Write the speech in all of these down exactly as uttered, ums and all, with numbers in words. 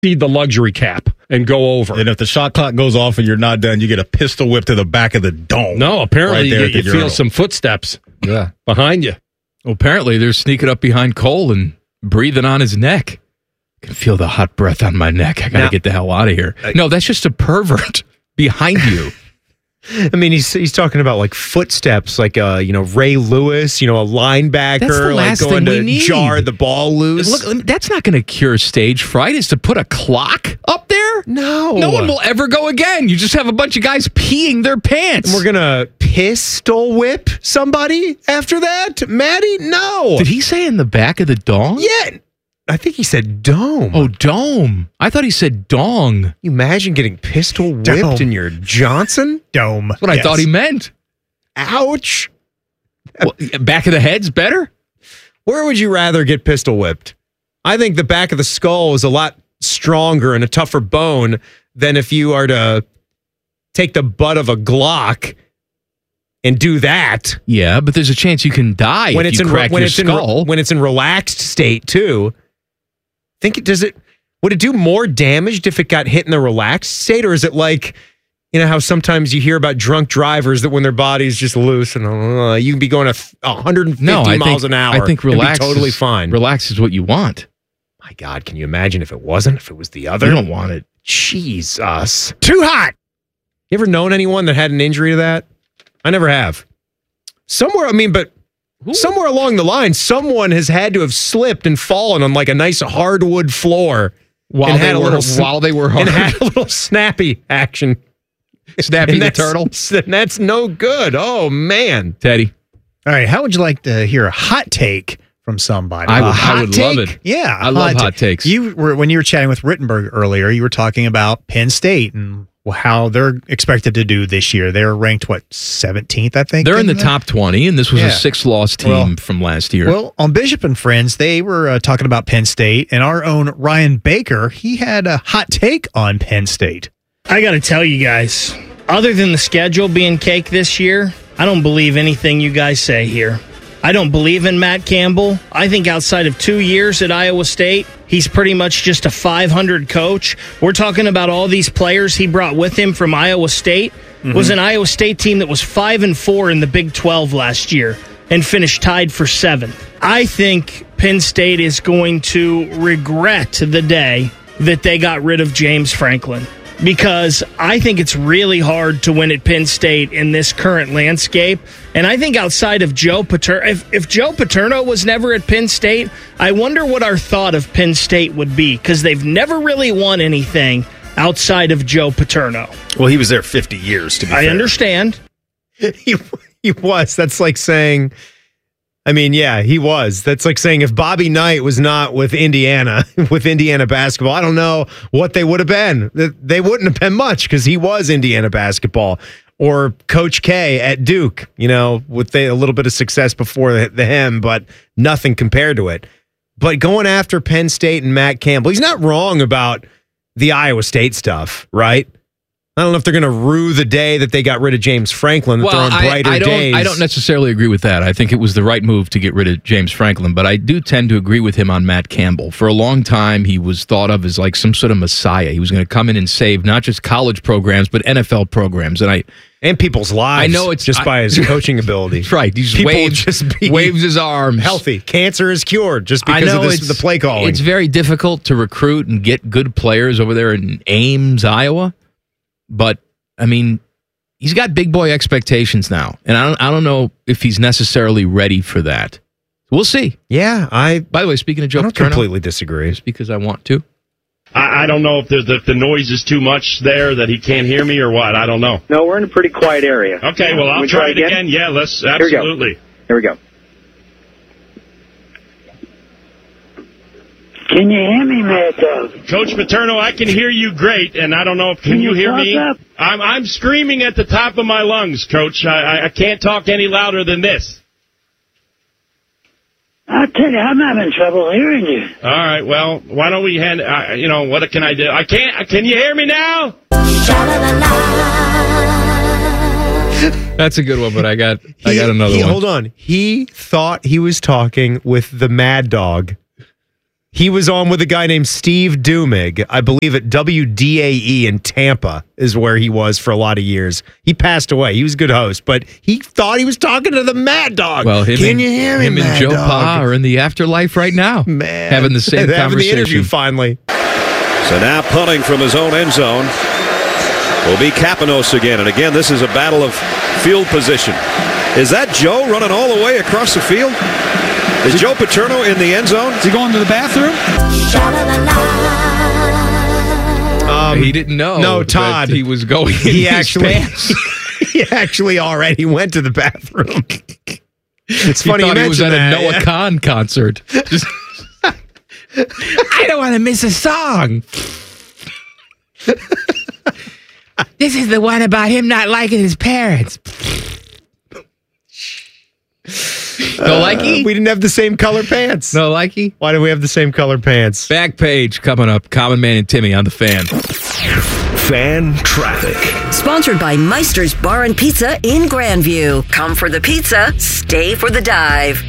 exceed the luxury cap and go over. And if the shot clock goes off and you're not done, you get a pistol whip to the back of the dome. No, apparently right there you, you feel some footsteps yeah. behind you. Well, apparently they're sneaking up behind Cole and breathing on his neck. I can feel the hot breath on my neck. I got to get the hell out of here. I, no, that's just a pervert behind you. I mean, he's he's talking about like footsteps, like uh, you know, Ray Lewis, you know, a linebacker, like going to need. jar the ball loose. Look, that's not going to cure stage fright. Is to put a clock up there? No, no one will ever go again. You just have a bunch of guys peeing their pants. And we're gonna pistol whip somebody after that, Maddie? No. Did he say in the back of the dong? Yeah. I think he said dome. Oh, dome. I thought he said dong. You imagine getting pistol whipped Dome. in your Johnson? Dome. That's what yes. I thought he meant. Ouch. Well, back of the head's better? Where would you rather get pistol whipped? I think the back of the skull is a lot stronger and a tougher bone than if you are to take the butt of a Glock and do that. Yeah, but there's a chance you can die when if it's you in crack when your it's skull. in when it's in relaxed state too. Think it does it would it do more damage if it got hit in the relaxed state, or is it like, you know how sometimes you hear about drunk drivers that when their body's just loose and uh, you can be going at one hundred fifty no, I miles think, an hour. I think relax and be totally is, fine. Relax is what you want. My God, can you imagine if it wasn't? If it was the other? You don't want it. Jesus. Too hot. You ever known anyone that had an injury to that? I never have. Somewhere, I mean, but Ooh. somewhere along the line, someone has had to have slipped and fallen on like a nice hardwood floor while, and they, had were, a little, while they were hard. And had a little snappy action. Snappy the turtle? And that's no good. Oh, man. Teddy. All right, how would you like to hear a hot take from somebody? I would, A hot I would take? love it. Yeah, I love hot take. takes. You were when you were chatting with Rittenberg earlier. You were talking about Penn State and how they're expected to do this year. They're ranked what seventeenth, I think. They're in the top twenty, and this was Yeah. a six-loss team Well, from last year. Well, on Bishop and Friends, they were uh, talking about Penn State, and our own Ryan Baker, he had a hot take on Penn State. I got to tell you guys, other than the schedule being cake this year, I don't believe anything you guys say here. I don't believe in Matt Campbell. I think outside of two years at Iowa State, he's pretty much just a five hundred coach. We're talking about all these players he brought with him from Iowa State. Mm-hmm. Was an Iowa State team that was five and four in the Big twelve last year and finished tied for seventh. I think Penn State is going to regret the day that they got rid of James Franklin, because I think it's really hard to win at Penn State in this current landscape. And I think outside of Joe Paterno, if, if Joe Paterno was never at Penn State, I wonder what our thought of Penn State would be, because they've never really won anything outside of Joe Paterno. Well, he was there fifty years, to be I fair. understand. he, he was. That's like saying, I mean, yeah, he was. That's like saying if Bobby Knight was not with Indiana, with Indiana basketball, I don't know what they would have been. They wouldn't have been much because he was Indiana basketball. Or Coach K at Duke, you know, with a little bit of success before the, the him, but nothing compared to it. But going after Penn State and Matt Campbell, he's not wrong about the Iowa State stuff, right? I don't know if they're going to rue the day that they got rid of James Franklin, that well, they're on brighter I, I don't, days. I don't necessarily agree with that. I think it was the right move to get rid of James Franklin, but I do tend to agree with him on Matt Campbell. For a long time, he was thought of as like some sort of messiah. He was going to come in and save not just college programs, but N F L programs. And I and people's lives. I know it's just I, by his coaching ability. That's right. He just People waves, just be waves his arms. Healthy. Cancer is cured just because I know of this, the play calling. It's very difficult to recruit and get good players over there in Ames, Iowa. But I mean, he's got big boy expectations now, and I don't, I don't know if he's necessarily ready for that. We'll see. Yeah, I. By the way, speaking of Joe I don't Paterno, completely disagree. Just because I want to. I, I don't know if the, the, the noise is too much there, that he can't hear me or what. I don't know. No, we're in a pretty quiet area. Okay, well, I'll we try, try it again? again. Yeah, let's absolutely. Here we go. Here we go. Can you hear me, Mad Dog? Coach Paterno, I can hear you great, and I don't know if can, can you, you hear me? Up? I'm I'm screaming at the top of my lungs, Coach. I, I I can't talk any louder than this. I'll tell you, I'm having trouble hearing you. All right, well, why don't we hand? Uh, you know, what can I do? I can't. Can you hear me now? That's a good one, but I got He, I got another he, one. Hold on. He thought he was talking with the Mad Dog. He was on with a guy named Steve Dumig, I believe at W D A E in Tampa is where he was for a lot of years. He passed away. He was a good host, but he thought he was talking to the Mad Dog. Well, him Can and, you hear him me, and Mad Joe Dog? Pa are in the afterlife right now. Man. Having the same Having conversation. the interview finally. So now punting from his own end zone will be Kapanos again. And again, this is a battle of field position. Is that Joe running all the way across the field? Is Joe Paterno in the end zone? Is he going to the bathroom? Um, he didn't know. No, that Todd. He was going in He his actually, pants. he actually already went to the bathroom. It's He funny you thought he was at mentioned a Noah that. Khan concert. Just- I don't want to miss a song. This is the one about him not liking his parents. No likey? Uh, we didn't have the same color pants. No likey? Why do we have the same color pants? Back page coming up. Common Man and Timmy on the Fan. Fan traffic. Sponsored by Meister's Bar and Pizza in Grandview. Come for the pizza, stay for the dive.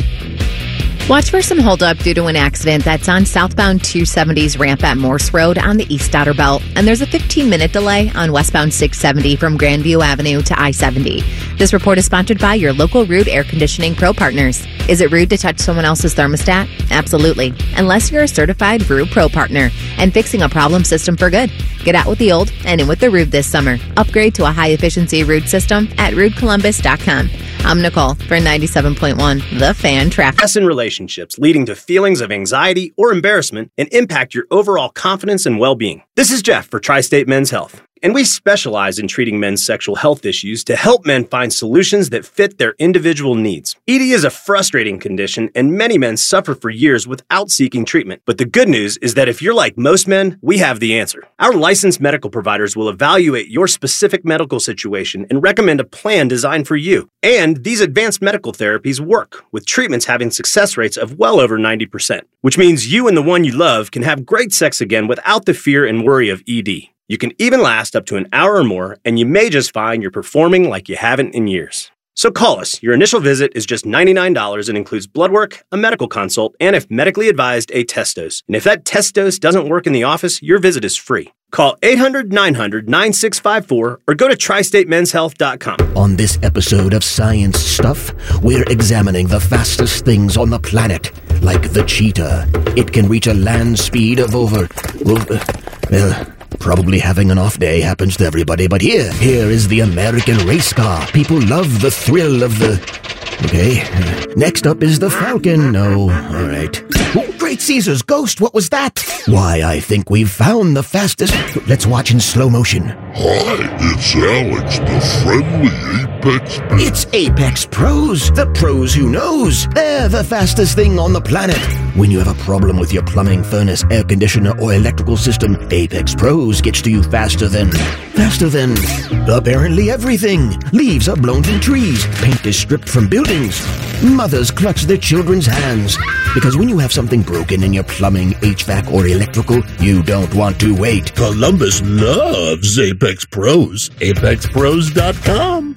Watch for some holdup due to an accident that's on southbound two seventy's ramp at Morse Road on the East Outer Belt. And there's a fifteen-minute delay on westbound six seventy from Grandview Avenue to I seventy. This report is sponsored by your local Rude Air Conditioning Pro Partners. Is it rude to touch someone else's thermostat? Absolutely. Unless you're a certified Rude Pro Partner and fixing a problem system for good. Get out with the old and in with the Rude this summer. Upgrade to a high-efficiency Rude system at rude columbus dot com. I'm Nicole for ninety-seven point one, The Fan Traffic. Stress in relationships leading to feelings of anxiety or embarrassment and impact your overall confidence and well-being. This is Jeff for Tri-State Men's Health, and we specialize in treating men's sexual health issues to help men find solutions that fit their individual needs. E D is a frustrating condition, and many men suffer for years without seeking treatment. But the good news is that if you're like most men, we have the answer. Our licensed medical providers will evaluate your specific medical situation and recommend a plan designed for you. And these advanced medical therapies work, with treatments having success rates of well over ninety percent, which means you and the one you love can have great sex again without the fear and worry of E D. You can even last up to an hour or more, and you may just find you're performing like you haven't in years. So call us. Your initial visit is just ninety-nine dollars and includes blood work, a medical consult, and if medically advised, a test dose. And if that test dose doesn't work in the office, your visit is free. Call eight hundred, nine hundred, nine six five four or go to tri state men's health dot com. On this episode of Science Stuff, we're examining the fastest things on the planet, like the cheetah. It can reach a land speed of over... over well... Probably having an off day happens to everybody, but here, here is the American race car. People love the thrill of the... Okay. Next up is the Falcon. No, all right. Oh, Great Caesar's ghost, what was that? Why, I think we've found the fastest... Let's watch in slow motion. Hi, it's Alex, the friendly Apex Pro. It's Apex Pros, the pros who knows. They're the fastest thing on the planet. When you have a problem with your plumbing, furnace, air conditioner, or electrical system, Apex Pros gets to you faster than... Faster than... apparently everything. Leaves are blown from trees. Paint is stripped from buildings. Mothers clutch their children's hands. Because when you have something broken in your plumbing, H V A C, or electrical, you don't want to wait. Columbus loves Apex Pros. apex pros dot com.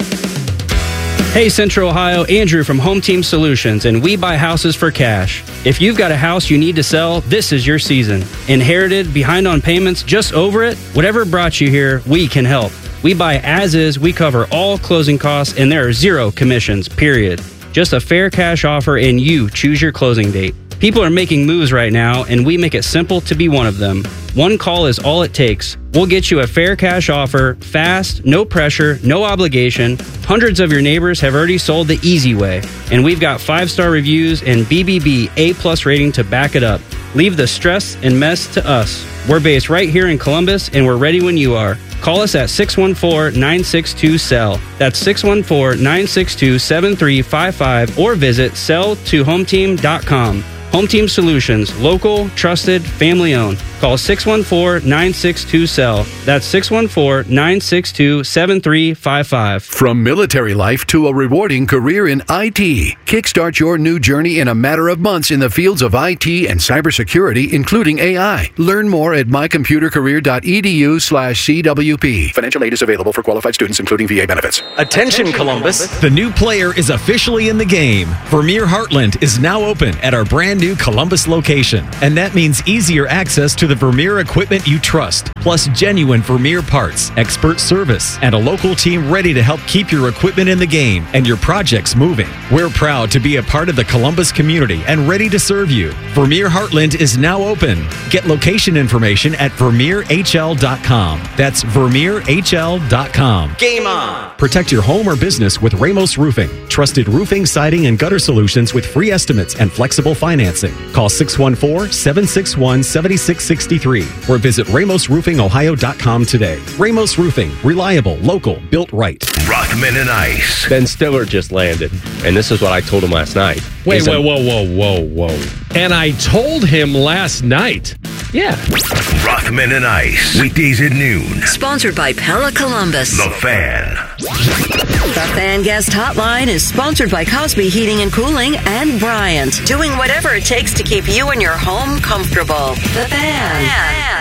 Hey Central Ohio, Andrew from Home Team Solutions, and we buy houses for cash. If you've got a house you need to sell, this is your season. Inherited, behind on payments, just over it? Whatever brought you here, we can help. We buy as is, we cover all closing costs, and there are zero commissions, period. Just a fair cash offer and you choose your closing date. People are making moves right now, and we make it simple to be one of them. One call is all it takes. We'll get you a fair cash offer, fast, no pressure, no obligation. Hundreds of your neighbors have already sold the easy way, and we've got five-star reviews and B B B A-plus rating to back it up. Leave the stress and mess to us. We're based right here in Columbus, and we're ready when you are. Call us at six one four, nine six two, S E L L. That's six one four, nine six two, seven three five five or visit sell to home team dot com. Home Team Solutions, local, trusted, family owned. Call Call six one four, nine six two, S E L L. That's six one four, nine six two, seven three five five. From military life to a rewarding career in I T, kickstart your new journey in a matter of months in the fields of I T and cybersecurity, including A I. Learn more at mycomputercareer.edu slash CWP. Financial aid is available for qualified students, including V A benefits. Attention, Columbus. The new player is officially in the game. Vermeer Heartland is now open at our brand new Columbus location. And that means easier access to the Vermeer equipment you trust, plus genuine Vermeer parts, expert service, and a local team ready to help keep your equipment in the game and your projects moving. We're proud to be a part of the Columbus community and ready to serve you. Vermeer Heartland is now open. Get location information at vermeer h l dot com. That's vermeer h l dot com. Game on! Protect your home or business with Ramos Roofing. Trusted roofing, siding, and gutter solutions with free estimates and flexible financing. Call six one four, seven six one, seven six six three or visit ramos roofing ohio dot com today. Ramos Roofing. Reliable, local, built right. Rothman and Ice. Ben Stiller just landed, and this is what I told him last night. Wait, He whoa, said, whoa, whoa, whoa, whoa. And I told him last night. Yeah. Rothman and Ice. Weekdays at noon. Sponsored by Pella Columbus. The Fan. The Fan Guest Hotline is sponsored by Cosby Heating and Cooling and Bryant, doing whatever it takes to keep you and your home comfortable. The Fan.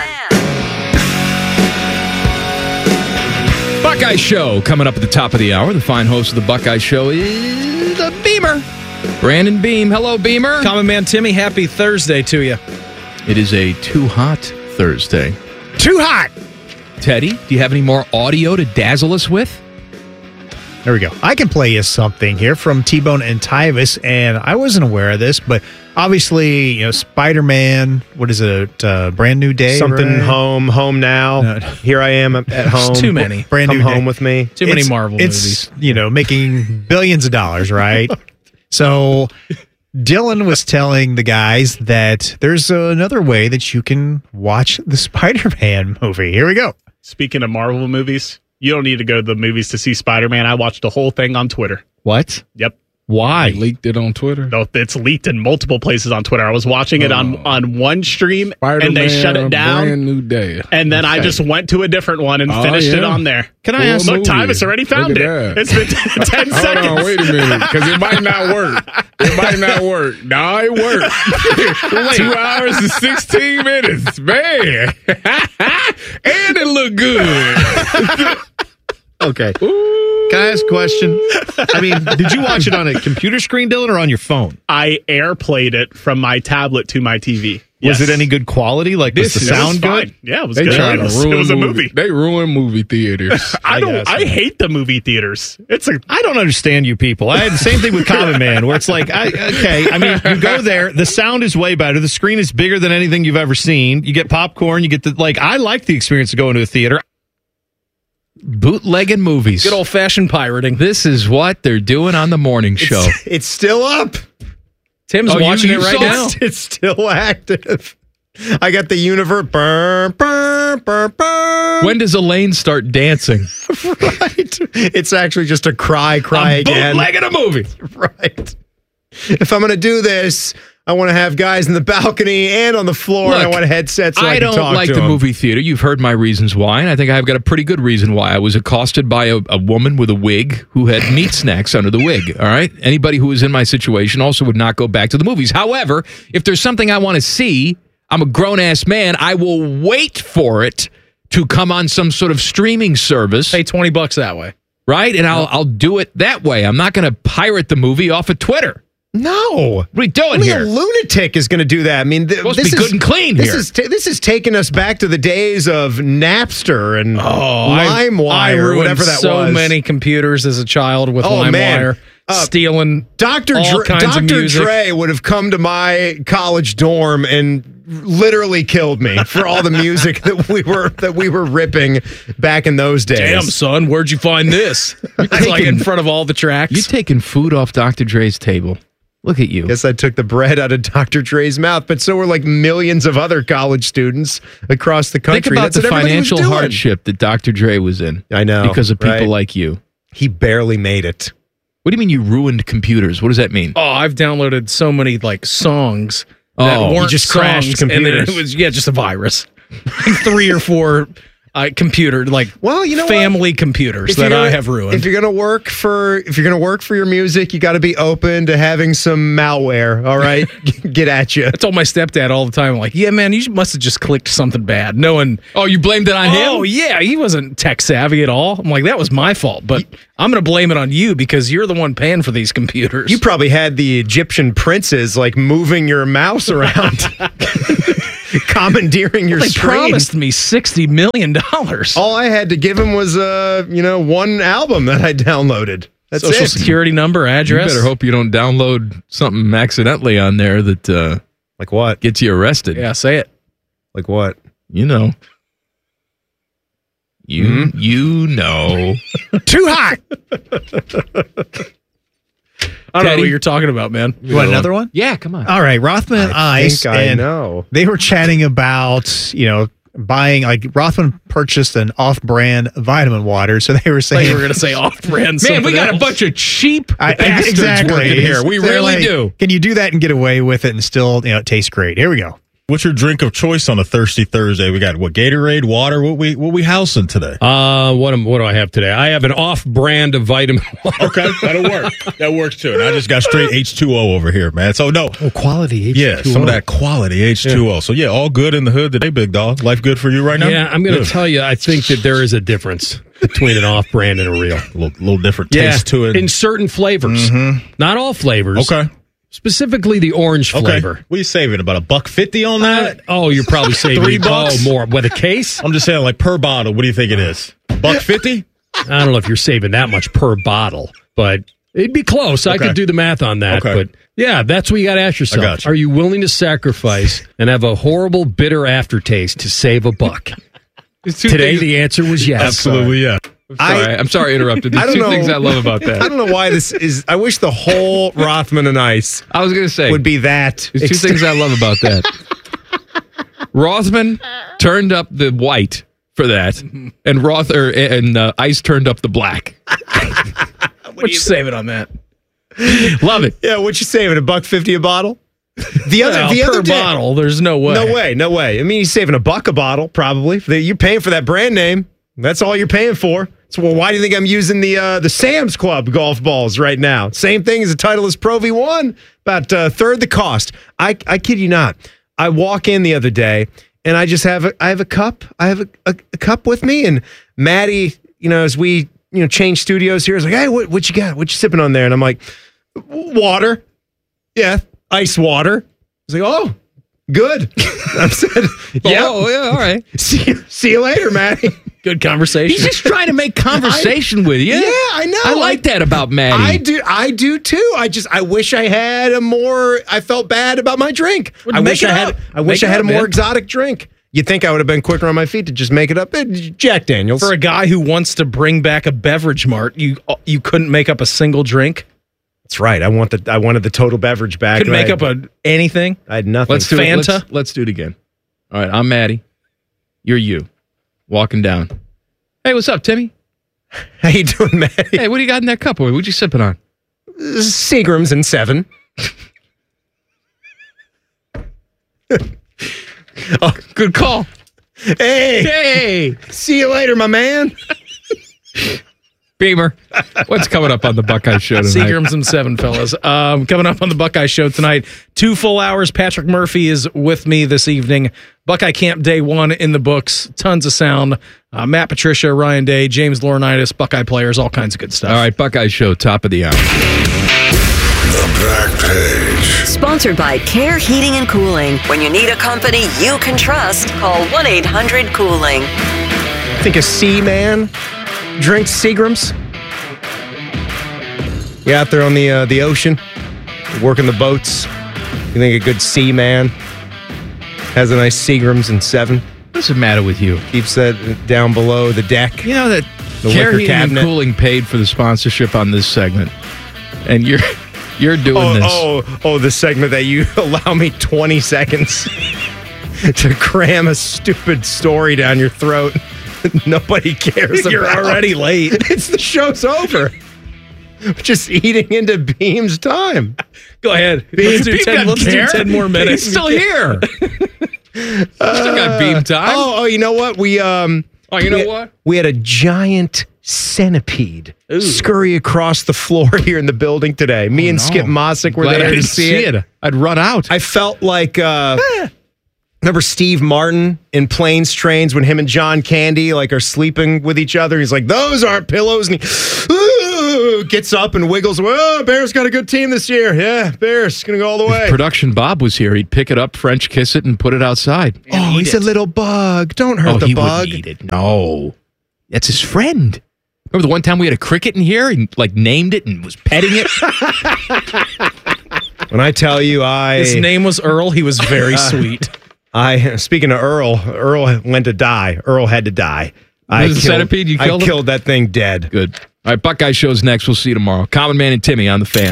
Buckeye Show coming up at the top of the hour. The fine host of the Buckeye Show is the Beamer. Brandon Beam. Hello, Beamer. Common Man Timmy, happy Thursday to you. It is a too hot Thursday. Too hot! Teddy, do you have any more audio to dazzle us with? There we go. I can play you something here from T-Bone and Tyvis, and I wasn't aware of this, but obviously, you know, Spider-Man, what is it, uh, Brand New Day? Something right? home, home now. No. Here I am at home. Too many. Brand Come New home Day. with me. Too many Marvel movies. It's, you know, making billions of dollars, right? So Dylan was telling the guys that there's another way that you can watch the Spider-Man movie. Here we go. Speaking of Marvel movies, you don't need to go to the movies to see Spider-Man. I watched the whole thing on Twitter. What? Yep. Why? They leaked it on Twitter? No, it's leaked in multiple places on Twitter. I was watching it on, on one stream, Spider-Man, and they shut it down. Brand New Day. And then I Okay. just went to a different one and Oh, finished yeah. it on there. Can I Cool ask- Look, movie. Tyvis already found Look it. at that. It's been ten Hold seconds. on, wait a minute, because it might not work. It might not work. No, it worked. Two hours and sixteen minutes, man, and it looked good. Okay. Can I ask a question? I mean, did you watch it on a computer screen, Dylan, or on your phone? I airplayed it from my tablet to my T V. Was Yes. it any good quality? Like, was the It sound fine. good? Yeah, it was They good. trying It to was, ruin it was a movie. movie. They ruin movie theaters. I don't. guess. I hate the movie theaters. It's a. I don't understand you people. I had the same thing with Common Man, where it's like, I, okay, I mean, you go there, the sound is way better, the screen is bigger than anything you've ever seen. You get popcorn, you get the like. I like the experience of going to a theater. Bootlegging movies. Good old-fashioned pirating. This is what they're doing on the morning show. It's, it's still up. Tim's Oh, you- watching you it right saw now. it? It's still active. I got the universe. Burr, burr, burr, burr. When does Elaine start dancing? Right. It's actually just a cry, cry I'm again. bootlegging a movie. Right. If I'm going to do this, I want to have guys in the balcony and on the floor, and I Look, want headsets so I, I can don't talk like to the them. movie theater. You've heard my reasons why, and I think I've got a pretty good reason why. I was accosted by a, a woman with a wig who had meat snacks under the wig, all right? Anybody who was in my situation also would not go back to the movies. However, if there's something I want to see, I'm a grown-ass man, I will wait for it to come on some sort of streaming service. Pay twenty bucks that way. Right? And I'll, I'll do it that way. I'm not going to pirate the movie off of Twitter. No. What are we doing Only here? a lunatic is going to do that. I mean, th- Supposed to this be is good and clean this here. Is ta- this is taking us back to the days of Napster and Oh, I, I LimeWire or ruined whatever that so was. many computers as a child with Oh, man. LimeWire, Uh, stealing Doctor all Dre, kinds of Doctor music. Dre would have come to my college dorm and literally killed me for all the music that we were that we were ripping back in those days. Damn, son, where'd you find this? It's like in front of all the tracks. You taking food off Doctor Dre's table. Look at you. Guess I took the bread out of Doctor Dre's mouth, but so were like millions of other college students across the country. Think about That's the what everybody was financial doing. hardship that Doctor Dre was in. I know. Because of people right? like you. He barely made it. What do you mean you ruined computers? What does that mean? Oh, I've downloaded so many like songs that Oh, you weren't just songs, crashed and then computers. it was yeah, just a virus. like three or four uh, computer, like well, you know family what? computers If that you're I gonna- have ruined. If you're gonna work for if you're gonna work for your music, you got to be open to having some malware. All right, get at you. I told my stepdad all the time, I'm like, yeah, man, you must have just clicked something bad. No one. Oh, you blamed it on him? Oh, yeah, he wasn't tech savvy at all. I'm like, that was my fault, but I'm going to blame it on you because you're the one paying for these computers. You probably had the Egyptian princes like moving your mouse around, commandeering your They screen. promised me sixty million dollars. All I had to give him was uh, you know, one album that I downloaded. That's Social it. security number, address. You better hope you don't download something accidentally on there that uh, like what gets you arrested. Yeah, say it. Like what? You know. You Mm-hmm. you know. Too hot. I don't know Teddy? what you're talking about, man. You want another one? Yeah, come on. All right, Rothman and I Ice. think I and know. They were chatting about, you know, buying, like, Rothman purchased an off-brand vitamin water. So they were I thought saying, you were going to say off-brand. Man, we something got a else. bunch of cheap I, I- bastards exactly. working here. We They're really like, do. Can you do that and get away with it and still, you know, it tastes great? Here we go. What's your drink of choice on a Thirsty Thursday? We got what Gatorade, water. What we what we housing today? Uh, what am, what do I have today? I have an off-brand of vitamin water. Okay, that'll work. That works too. And I just got straight H two O over here, man. So no, oh, quality H two O. yeah, some of that quality H two O. So yeah, all good in the hood today, big dog. Life good for you right now? Yeah, I'm going to Good. tell you, I think that there is a difference between an off-brand and a real. A little, little different Yeah, taste to it. in certain flavors. Not all flavors. Okay. Specifically the orange Okay. flavor. What are you saving? About a buck fifty on that? Uh, oh, you're probably saving Three bucks? Oh, more with a case. I'm just saying, like per bottle. What do you think it is? Buck fifty? I don't know if you're saving that much per bottle, but it'd be close. I Okay. could do the math on that. Okay. But yeah, that's what you got to ask yourself. got you. Are you willing to sacrifice and have a horrible, bitter aftertaste to save a buck? Today, the answer was yes. Absolutely, yeah. I'm sorry, I, am sorry I interrupted. There's I don't two know. things I love about that. I don't know why this is. I wish the whole Rothman and Ice I was going to say would be that. There's two things I love about that. Rothman turned up the white for that, and Roth or, and uh, Ice turned up the black. What you saving on that? Love it. Yeah, what you saving? A buck fifty a bottle? The other, Well, the per other day, bottle, there's no way. No way, no way. I mean, you're saving a buck a bottle, probably. You're paying for that brand name. That's all you're paying for. So, well, why do you think I'm using the uh, the Sam's Club golf balls right now? Same thing as the Titleist Pro V one, about uh, third the cost. I I kid you not. I walk in the other day and I just have a I have a cup. I have a, a, a cup with me, and Maddie, you know, as we you know change studios here, is like, hey, what what you got? What you sipping on there? And I'm like, water. Yeah, ice water. He's like, oh, good. I said, yeah, Oh, yeah, all right. see, see you later, Maddie. Good conversation. He's just trying to make conversation with you. Yeah, I know. I like that about Maddie. I do. I do too. I just. I wish I had a more. I felt bad about my drink. Well, I make wish it I had. up. I wish Make I it had up, a more man. exotic drink. You'd think I would have been quicker on my feet to just make it up. Eh, Jack Daniels. For a guy who wants to bring back a beverage mart, you you couldn't make up a single drink. That's right. I want the. I wanted the total beverage back. Couldn't and make I, up a anything. I had nothing. Let's do it. Fanta? Let's, let's do it again. All right, I'm Maddie. You're you. Walking down. Hey, what's up, Timmy? How you doing, Maddie? Hey, what do you got in that cup? Boy? What you sipping on? Seagram's and seven. Oh, good call. Hey, Hey, see you later, my man. Beamer. What's coming up on the Buckeye Show tonight? Seagrams and seven, fellas. Um, coming up on the Buckeye Show tonight, two full hours. Patrick Murphy is with me this evening. Buckeye Camp Day One in the books. Tons of sound. Uh, Matt Patricia, Ryan Day, James Laurinaitis, Buckeye players, all kinds of good stuff. All right, Buckeye Show, top of the hour. The Back Page. Sponsored by Care Heating and Cooling. When you need a company you can trust, call one eight hundred cooling. I think a sea man drinks Seagrams. You're out there on the uh, the ocean, working the boats. You think a good sea man has a nice Seagrams and seven? What's the matter with you? Keeps that down below the deck. You know that The Care liquor Heating and cabinet. Cooling paid for the sponsorship on this segment, and you're you're doing Oh, this. oh, oh, the segment that you allow me twenty seconds to cram a stupid story down your throat. Nobody cares You're about. already late. It's the show's over. Just eating into Beam's time. Go ahead. Beam- let's do, Beam ten, doesn't let's do care. ten more minutes. He's still here. Still got beam time. Oh, oh, you know what? We um. Oh, you know we, what? We had a giant centipede Ooh. scurry across the floor here in the building today. Me oh, and no. Skip Mossick were Glad there I to didn't see see it. it. I'd run out. I felt like. Uh, Remember Steve Martin in Planes, Trains when him and John Candy like are sleeping with each other? He's like, those aren't pillows. And he ooh, gets up and wiggles. Oh, Bears got a good team this year. Yeah, Bears going to go all the way. If production Bob was here, he'd pick it up, French kiss it, and put it outside. Oh, he's it. a little bug. Don't hurt oh, the he bug. Would eat it. No. That's his friend. Remember the one time we had a cricket in here and like named it and was petting it? When I tell you I... His name was Earl. He was very uh, sweet. I speaking of Earl, Earl went to die. Earl had to die. I killed, centipede, you killed I him? killed that thing dead. Good. All right, Buckeye Show's next. We'll see you tomorrow. Common Man and Timmy on the Fan.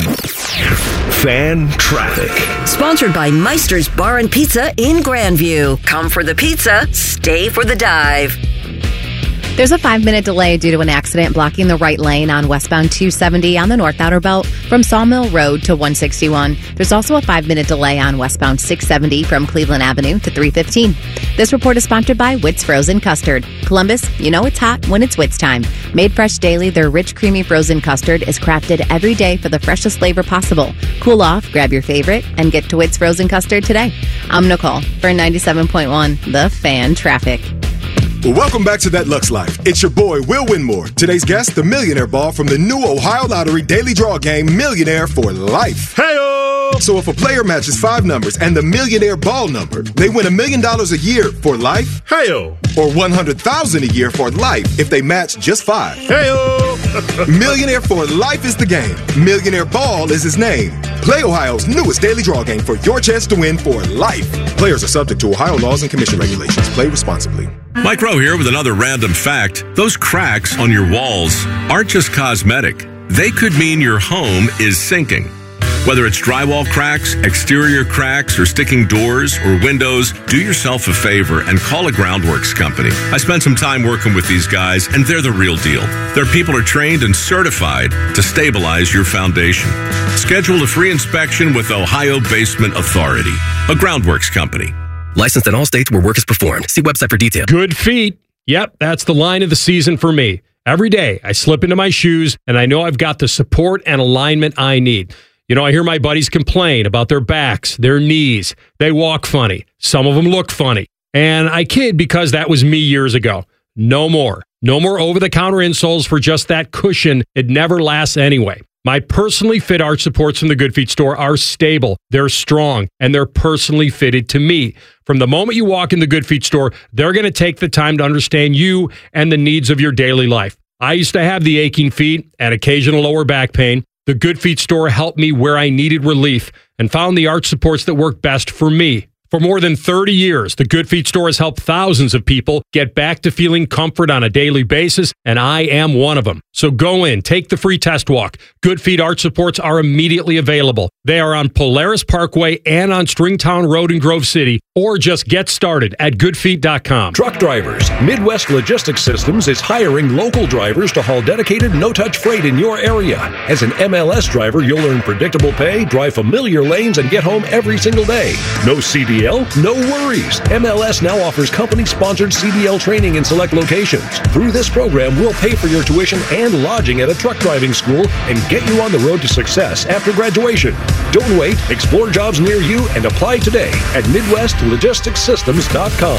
Fan Traffic. Sponsored by Meister's Bar and Pizza in Grandview. Come for the pizza, stay for the dive. There's a five-minute delay due to an accident blocking the right lane on westbound two seventy on the North Outer Belt from Sawmill Road to one sixty-one. There's also a five-minute delay on westbound six seventy from Cleveland Avenue to three fifteen. This report is sponsored by Witt's Frozen Custard. Columbus, you know it's hot when it's Witt's time. Made fresh daily, their rich, creamy frozen custard is crafted every day for the freshest flavor possible. Cool off, grab your favorite, and get to Witt's Frozen Custard today. I'm Nicole for ninety-seven point one, The Fan Traffic. Well, welcome back to That Lux Life. It's your boy, Will Winmore. Today's guest, the Millionaire Ball from the new Ohio Lottery Daily Draw Game, Millionaire for Life. Hey-o! So if a player matches five numbers and the Millionaire Ball number, they win a million dollars a year for life. Hey-o! Or one hundred thousand dollars a year for life if they match just five. Hey-o! Millionaire for Life is the game. Millionaire Ball is his name. Play Ohio's newest daily draw game for your chance to win for life. Players are subject to Ohio laws and commission regulations. Play responsibly. Mike Rowe here with another random fact. Those cracks on your walls aren't just cosmetic. They could mean your home is sinking. Whether it's drywall cracks, exterior cracks, or sticking doors or windows, do yourself a favor and call a Groundworks company. I spent some time working with these guys, and they're the real deal. Their people are trained and certified to stabilize your foundation. Schedule a free inspection with Ohio Basement Authority, a Groundworks company. Licensed in all states where work is performed. See website for details. Good feet. Yep, that's the line of the season for me. Every day, I slip into my shoes, and I know I've got the support and alignment I need. You know, I hear my buddies complain about their backs, their knees. They walk funny. Some of them look funny. And I kid because that was me years ago. No more. No more over-the-counter insoles for just that cushion. It never lasts anyway. My personally fit arch supports from the Good Feet store are stable, they're strong, and they're personally fitted to me. From the moment you walk in the Good Feet store, they're going to take the time to understand you and the needs of your daily life. I used to have the aching feet and occasional lower back pain. The Good Feet store helped me where I needed relief and found the arch supports that work best for me. For more than thirty years, the Good Feet store has helped thousands of people get back to feeling comfort on a daily basis, and I am one of them. So go in, take the free test walk. Good Feet arch supports are immediately available. They are on Polaris Parkway and on Stringtown Road in Grove City, or just get started at good feet dot com. Truck drivers, Midwest Logistics Systems is hiring local drivers to haul dedicated no-touch freight in your area. As an M L S driver, you'll earn predictable pay, drive familiar lanes, and get home every single day. No C D L? No worries. M L S now offers company-sponsored C D L training in select locations. Through this program, we'll pay for your tuition and lodging at a truck driving school and get you on the road to success after graduation. Don't wait. Explore jobs near you and apply today at midwest logistics systems dot com.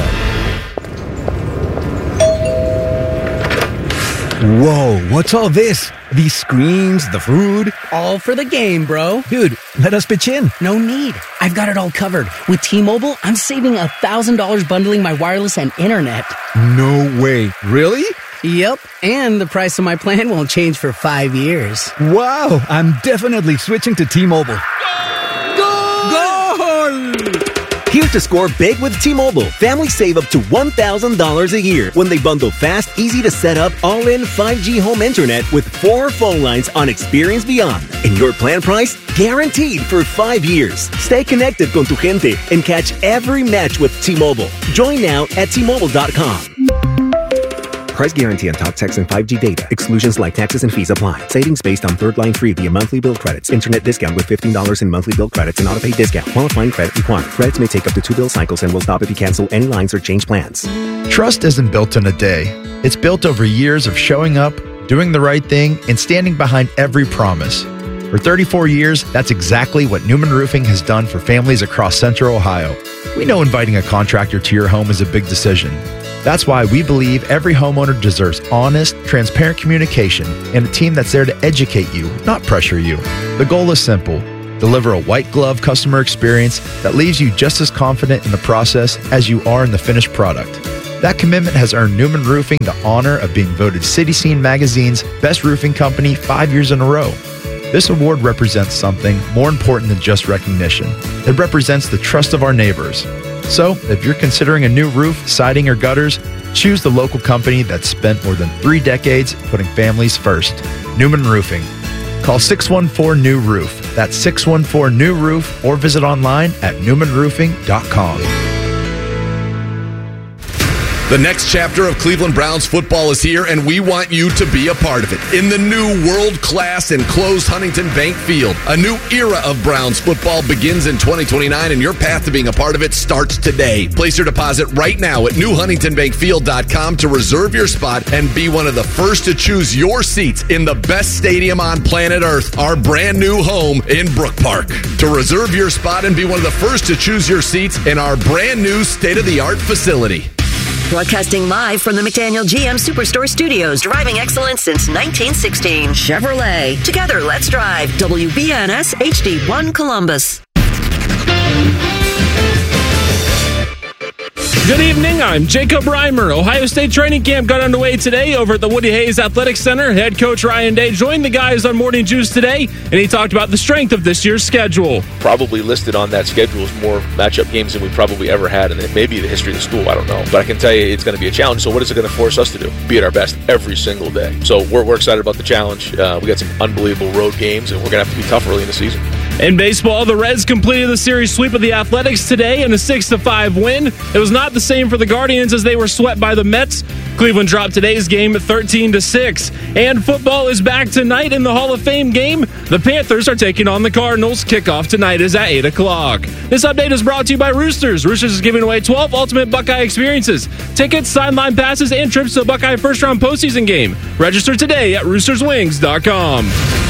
Whoa, what's all this? These screens, the food? All for the game, bro. Dude, let us pitch in. No need. I've got it all covered. With T-Mobile, I'm saving one thousand dollars bundling my wireless and internet. No way. Really? Yep, and the price of my plan won't change for five years. Wow, I'm definitely switching to T-Mobile. Goal! Here to score big with T-Mobile. Families save up to one thousand dollars a year when they bundle fast, easy to set up, all-in five G home internet with four phone lines on Experience Beyond. And your plan price? Guaranteed for five years. Stay connected con tu gente and catch every match with T-Mobile. Join now at T Mobile dot com. Price guarantee on talk, text, and five G data. Exclusions like taxes and fees apply. Savings based on third line free via monthly bill credits. Internet discount with fifteen dollars in monthly bill credits and auto-pay discount. Qualifying credit required. Credits may take up to two bill cycles and will stop if you cancel any lines or change plans. Trust isn't built in a day. It's built over years of showing up, doing the right thing, and standing behind every promise. For thirty-four years, that's exactly what Newman Roofing has done for families across Central Ohio. We know inviting a contractor to your home is a big decision. That's why we believe every homeowner deserves honest, transparent communication and a team that's there to educate you, not pressure you. The goal is simple. Deliver a white glove customer experience that leaves you just as confident in the process as you are in the finished product. That commitment has earned Newman Roofing the honor of being voted City Scene Magazine's Best Roofing Company five years in a row. This award represents something more important than just recognition. It represents the trust of our neighbors. So, if you're considering a new roof, siding, or gutters, choose the local company that's spent more than three decades putting families first. Newman Roofing. Call six one four, N E W Roof. That's six one four, N E W Roof, or visit online at newman roofing dot com. The next chapter of Cleveland Browns football is here, and we want you to be a part of it. In the new world-class enclosed Huntington Bank Field, a new era of Browns football begins in twenty twenty-nine, and your path to being a part of it starts today. Place your deposit right now at new huntington bank field dot com to reserve your spot and be one of the first to choose your seats in the best stadium on planet Earth, our brand new home in Brook Park. To reserve your spot and be one of the first to choose your seats in our brand new state-of-the-art facility. Broadcasting live from the McDaniel G M Superstore Studios, driving excellence since nineteen sixteen. Chevrolet. Together, let's drive. W B N S H D one Columbus. Good evening, I'm Jacob Reimer. Ohio State training camp got underway today over at the Woody Hayes Athletic Center. Head coach Ryan Day joined the guys on Morning Juice today, and he talked about the strength of this year's schedule. Probably listed on that schedule is more matchup games than we probably ever had, and it may be the history of the school, I don't know. But I can tell you it's going to be a challenge, so what is it going to force us to do? Be at our best every single day. So we're, we're excited about the challenge. Uh, we got some unbelievable road games, and we're going to have to be tough early in the season. In baseball, the Reds completed the series sweep of the Athletics today in a six to five win. It was not the same for the Guardians as they were swept by the Mets. Cleveland dropped today's game at thirteen to six. And football is back tonight in the Hall of Fame game. The Panthers are taking on the Cardinals. Kickoff tonight is at eight o'clock. This update is brought to you by Roosters. Roosters is giving away twelve ultimate Buckeye experiences. Tickets, sideline passes, and trips to the Buckeye first-round postseason game. Register today at roosters wings dot com.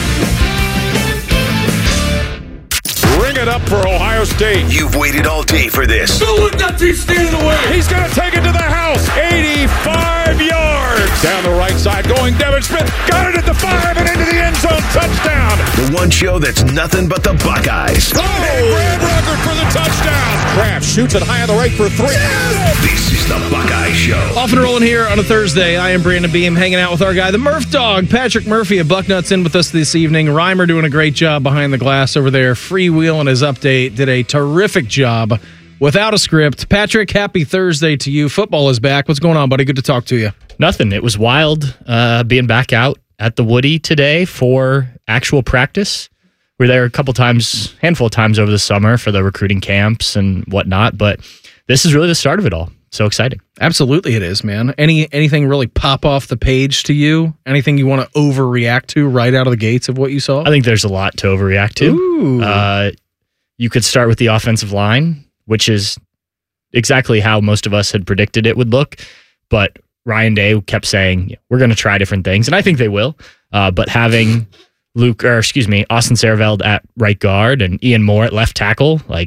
Ring it up for Ohio State. You've waited all day for this. Don't let that team stand in the way. He's going to take it to the house. eighty-five yards. Down the right side going Devin Smith. Got it at the five and into the end zone. Touchdown. The one show that's nothing but the Buckeyes. Oh, Brad Rucker for the touchdown. Kraft shoots it high on the right for three. This is the Buckeye Show. Off and rolling here on a Thursday. I am Brandon Beam, hanging out with our guy, the Murph Dog, Patrick Murphy of Bucknuts, in with us this evening. Reimer doing a great job behind the glass over there. Freewheeling his update. Did a terrific job without a script. Patrick, happy Thursday to you. Football is back. What's going on, buddy? Good to talk to you. Nothing. It was wild uh, being back out at the Woody today for actual practice. We were there a couple times, handful of times over the summer for the recruiting camps and whatnot, but this is really the start of it all. So exciting. Absolutely it is, man. Any Anything really pop off the page to you? Anything you want to overreact to right out of the gates of what you saw? I think there's a lot to overreact to. Uh, you could start with the offensive line, which is exactly how most of us had predicted it would look, but Ryan Day kept saying, we're going to try different things, and I think they will, uh, but having Luke, or excuse me, Austin Sareveld at right guard and Ian Moore at left tackle, like,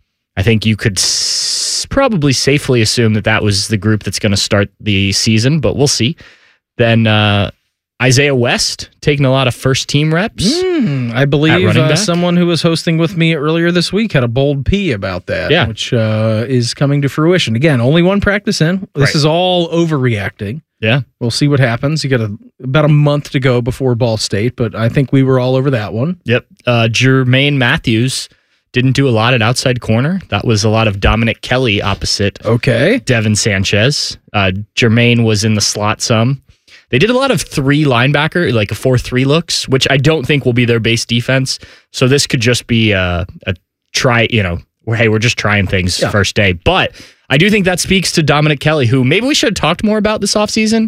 I think you could s- probably safely assume that that was the group that's going to start the season, but we'll see. Then uh, Isaiah West taking a lot of first team reps. Mm, I believe uh, someone who was hosting with me earlier this week had a bold P about that, yeah. which uh, is coming to fruition. Again, only one practice in. This Right. is all overreacting. Yeah. We'll see what happens. You got a, about a month to go before Ball State, but I think we were all over that one. Yep. Uh, Jermaine Matthews didn't do a lot at outside corner. That was a lot of Dominic Kelly opposite okay. Devin Sanchez. Uh, Jermaine was in the slot some. They did a lot of three linebacker, like a four three looks, which I don't think will be their base defense. So this could just be a, a try, you know, where, hey, we're just trying things Yeah. first day. But I do think that speaks to Dominic Kelly, who maybe we should have talked more about this offseason.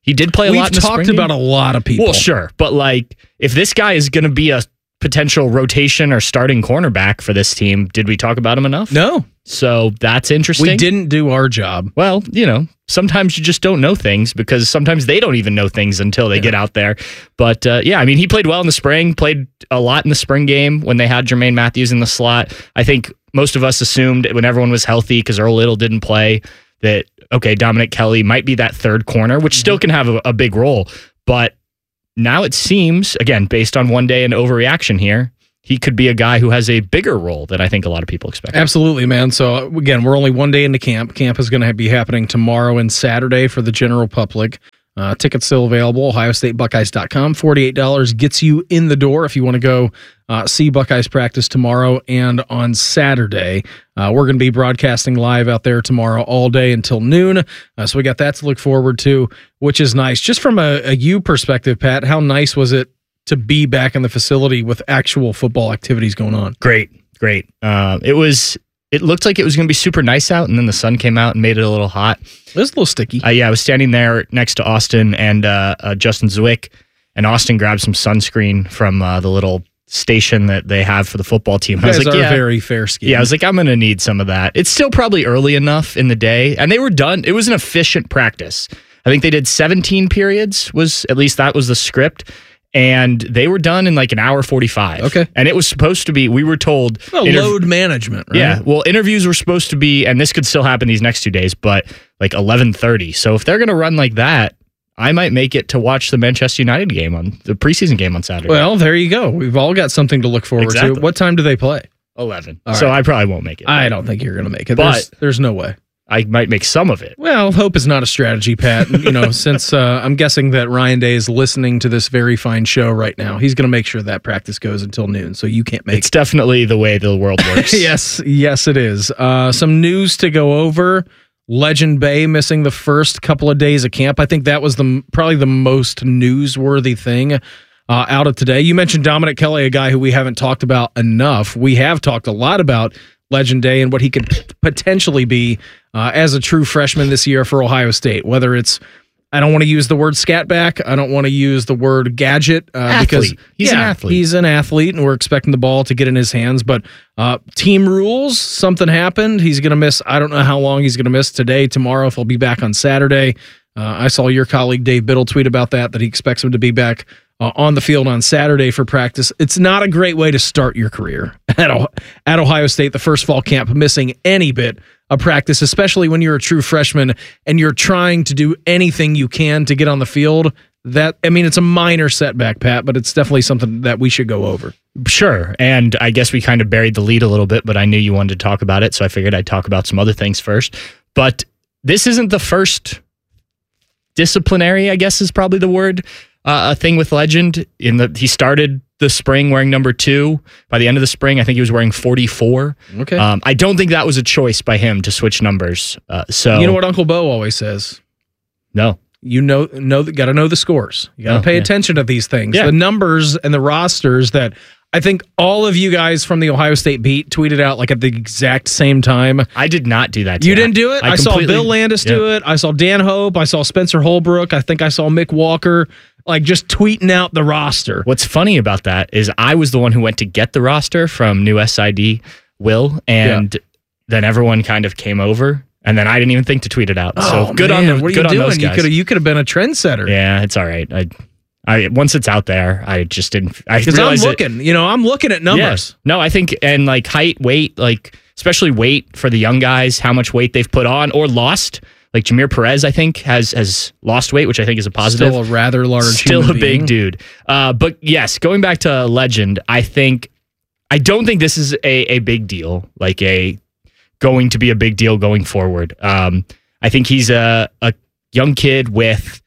He did play a We've lot in the talked spring about game. a lot of people. Well, sure. But like, if this guy is going to be a potential rotation or starting cornerback for this team, did we talk about him enough? No. So that's interesting. We didn't do our job. Well, you know, sometimes you just don't know things because sometimes they don't even know things until they yeah. get out there. But uh, yeah, I mean, he played well in the spring, played a lot in the spring game when they had Jermaine Matthews in the slot. I think most of us assumed when everyone was healthy because Earl Little didn't play that, okay, Dominic Kelly might be that third corner, which mm-hmm. still can have a, a big role. But now it seems, again, based on one day and overreaction here, he could be a guy who has a bigger role than I think a lot of people expect. Absolutely, man. So, again, we're only one day into camp. Camp is going to be happening tomorrow and Saturday for the general public. Uh, tickets still available. Ohio State Buckeyes dot com. forty-eight dollars gets you in the door if you want to go uh, see Buckeyes practice tomorrow and on Saturday. Uh, we're going to be broadcasting live out there tomorrow all day until noon. Uh, so we got that to look forward to, which is nice. Just from a, a U perspective, Pat, how nice was it to be back in the facility with actual football activities going on? Great, great. Uh, it was. It looked like it was going to be super nice out, and then the sun came out and made it a little hot. It was a little sticky. Uh, yeah, I was standing there next to Austin and uh, uh, Justin Zwick, and Austin grabbed some sunscreen from uh, the little station that they have for the football team. You I was guys like, are yeah, very fair skinned. Yeah, I was like, I'm going to need some of that. It's still probably early enough in the day, and they were done. It was an efficient practice. I think they did seventeen periods. Was at least that was the script. And they were done in like an hour forty-five. Okay. And it was supposed to be, we were told. Well, interv- load management, right? Yeah. Well, interviews were supposed to be, and this could still happen these next two days, but like eleven thirty. So if they're going to run like that, I might make it to watch the Manchester United game on the preseason game on Saturday. Well, there you go. We've all got something to look forward Exactly. to. What time do they play? eleven. All so right. I probably won't make it. I don't think you're going to make it. But there's, there's no way. I might make some of it. Well, hope is not a strategy, Pat. You know, since uh, I'm guessing that Ryan Day is listening to this very fine show right now, he's going to make sure that practice goes until noon, so you can't make It's definitely the way the world works. yes, yes, it is. Uh, some news to go over. Legend Bay missing the first couple of days of camp. I think that was the probably the most newsworthy thing uh, out of today. You mentioned Dominic Kelly, a guy who we haven't talked about enough. We have talked a lot about Legend Day and what he could potentially be uh, as a true freshman this year for Ohio State. Whether it's, I don't want to use the word scatback. I don't want to use the word gadget uh, because he's yeah, an athlete. He's an athlete, and we're expecting the ball to get in his hands. But uh, team rules, something happened. He's going to miss. I don't know how long he's going to miss today, tomorrow. If he'll be back on Saturday. Uh, I saw your colleague Dave Biddle tweet about that. That he expects him to be back Uh, on the field on Saturday for practice. It's not a great way to start your career at, o- at Ohio State, the first fall camp, missing any bit of practice, especially when you're a true freshman and you're trying to do anything you can to get on the field. That, I mean, it's a minor setback, Pat, but it's definitely something that we should go over. Sure. And I guess we kind of buried the lead a little bit, but I knew you wanted to talk about it, so I figured I'd talk about some other things first. But this isn't the first disciplinary, I guess is probably the word, Uh, a thing with Legend. In the he started the spring wearing number two. By the end of the spring, I think he was wearing forty-four. Okay. Um, I don't think that was a choice by him to switch numbers. Uh, so You know what Uncle Bo always says? No. You know, know got to know the scores. You got to Oh, pay yeah. attention to these things. Yeah. The numbers and the rosters that I think all of you guys from the Ohio State beat tweeted out like at the exact same time. I did not do that. You today. didn't do it? I, I saw completely- Bill Landis do Yeah. it. I saw Dan Hope. I saw Spencer Holbrook. I think I saw Mick Walker, like just tweeting out the roster. What's funny about that is I was the one who went to get the roster from New S I D, Will, and then everyone kind of came over, and then I didn't even think to tweet it out. So Oh, good man, on the, what are good you on doing? those You guys. could have you could have been a trendsetter. Yeah, it's all right. I, I once it's out there, I just didn't. I Because I'm realized it- looking, you know, I'm looking at numbers. Yeah. No, I think, and like height, weight, like especially weight for the young guys, how much weight they've put on or lost. Like Jameer Perez, I think, has has lost weight, which I think is a positive. Still a rather large Still a human big being. dude. Uh, but yes, going back to Legend, I think, I don't think this is a, a big deal, like a going to be a big deal going forward. Um, I think he's a, a young kid with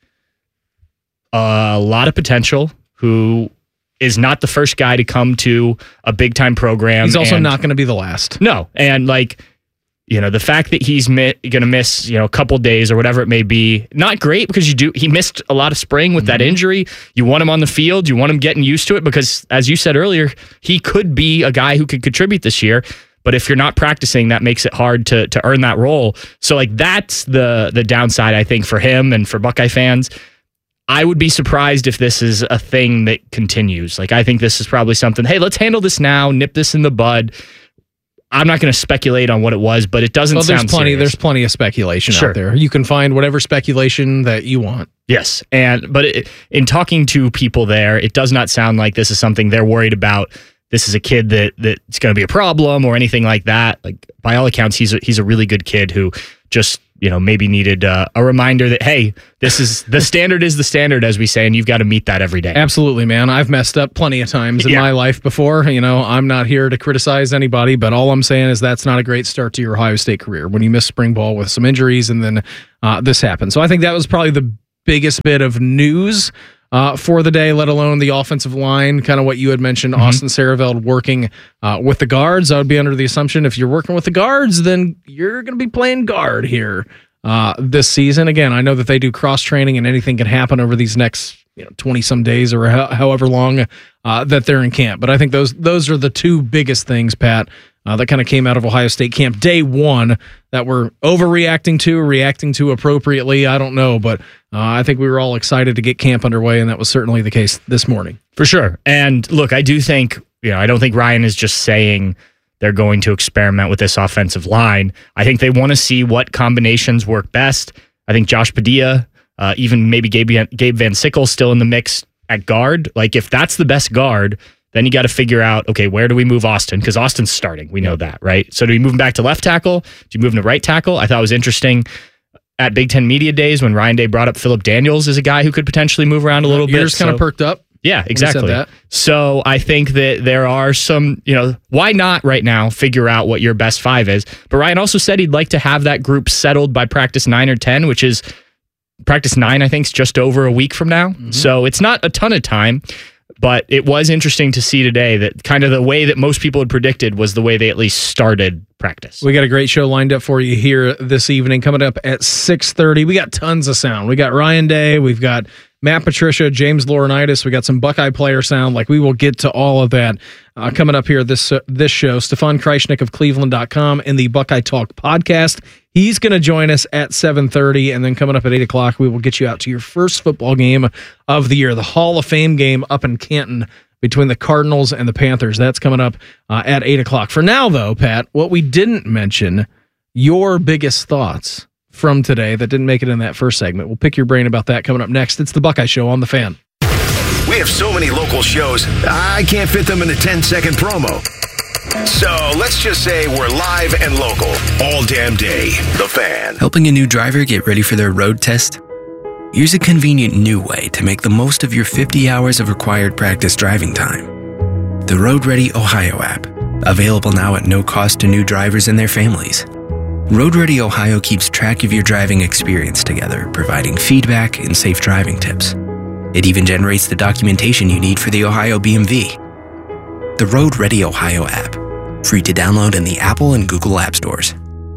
a lot of potential who is not the first guy to come to a big time program. He's also and- not going to be the last. No. And like, you know, the fact that he's mi- going to miss, you know, a couple days or whatever it may be, not great because you do, he missed a lot of spring with Mm-hmm. that injury. You want him on the field. You want him getting used to it because, as you said earlier, he could be a guy who could contribute this year. But if you're not practicing, that makes it hard to to earn that role. So like that's the the downside, I think, for him and for Buckeye fans. I would be surprised if this is a thing that continues. Like, I think this is probably something, hey, let's handle this now, nip this in the bud. I'm not going to speculate on what it was, but it doesn't well, there's sound plenty. serious. There's plenty of speculation Sure. out there. You can find whatever speculation that you want. Yes, and but it, in talking to people there, it does not sound like this is something they're worried about. This is a kid that that's going to be a problem or anything like that. Like, by all accounts, he's a, he's a really good kid who just, you know, maybe needed uh, a reminder that, hey, this is the standard is the standard, as we say, and you've got to meet that every day. Absolutely, man. I've messed up plenty of times in Yeah. my life before. You know, I'm not here to criticize anybody, but all I'm saying is that's not a great start to your Ohio State career when you miss spring ball with some injuries and then uh, this happened. So I think that was probably the biggest bit of news uh, for the day, let alone the offensive line, kind of what you had mentioned, Mm-hmm. Austin Sareveld working uh, with the guards. I would be under the assumption if you're working with the guards, then you're going to be playing guard here uh, this season. Again, I know that they do cross-training and anything can happen over these next you know twenty-some days or ho- however long uh, that they're in camp. But I think those those are the two biggest things, Pat, uh, that kind of came out of Ohio State camp day one that we're overreacting to, reacting to appropriately. I don't know, but uh, I think we were all excited to get camp underway, and that was certainly the case this morning. For sure. And look, I do think, you know, I don't think Ryan is just saying they're going to experiment with this offensive line. I think they want to see what combinations work best. I think Josh Padilla, uh, even maybe Gabe, Gabe Van Sickle still in the mix at guard. Like, if that's the best guard, then you got to figure out, okay, where do we move Austin? Because Austin's starting. We know that, right? So do we move him back to left tackle? Do you move him to right tackle? I thought it was interesting at Big Ten Media Days when Ryan Day brought up Philip Daniels as a guy who could potentially move around a little bit. Ears kind of So- perked up. Yeah, when he exactly. said that. So I think that there are some, you know, why not right now figure out what your best five is? But Ryan also said he'd like to have that group settled by practice nine or ten, which is practice nine, I think, is just over a week from now. Mm-hmm. So it's not a ton of time, but it was interesting to see today that kind of the way that most people had predicted was the way they at least started practice. We got a great show lined up for you here this evening. Coming up at six thirty, we got tons of sound. We got Ryan Day, we've got Matt Patricia, James Laurinaitis, we got some Buckeye player sound. Like, we will get to all of that uh, coming up here this uh, this show. Stefan Kreishnik of Cleveland dot com and the Buckeye Talk podcast. He's going to join us at seven thirty, and then coming up at eight o'clock, we will get you out to your first football game of the year, the Hall of Fame game up in Canton between the Cardinals and the Panthers. That's coming up uh, at eight o'clock. For now, though, Pat, what we didn't mention, your biggest thoughts from today that didn't make it in that first segment. We'll pick your brain about that coming up next. It's the Buckeye Show on The Fan. We have so many local shows, I can't fit them in a ten-second promo. So let's just say we're live and local all damn day. The Fan. Helping a new driver get ready for their road test? Here's a convenient new way to make the most of your fifty hours of required practice driving time. The Road Ready Ohio app, available now at no cost to new drivers and their families. Road Ready Ohio keeps track of your driving experience together, providing feedback and safe driving tips. It even generates the documentation you need for the Ohio B M V. The Road Ready Ohio app, free to download in the Apple and Google App Stores.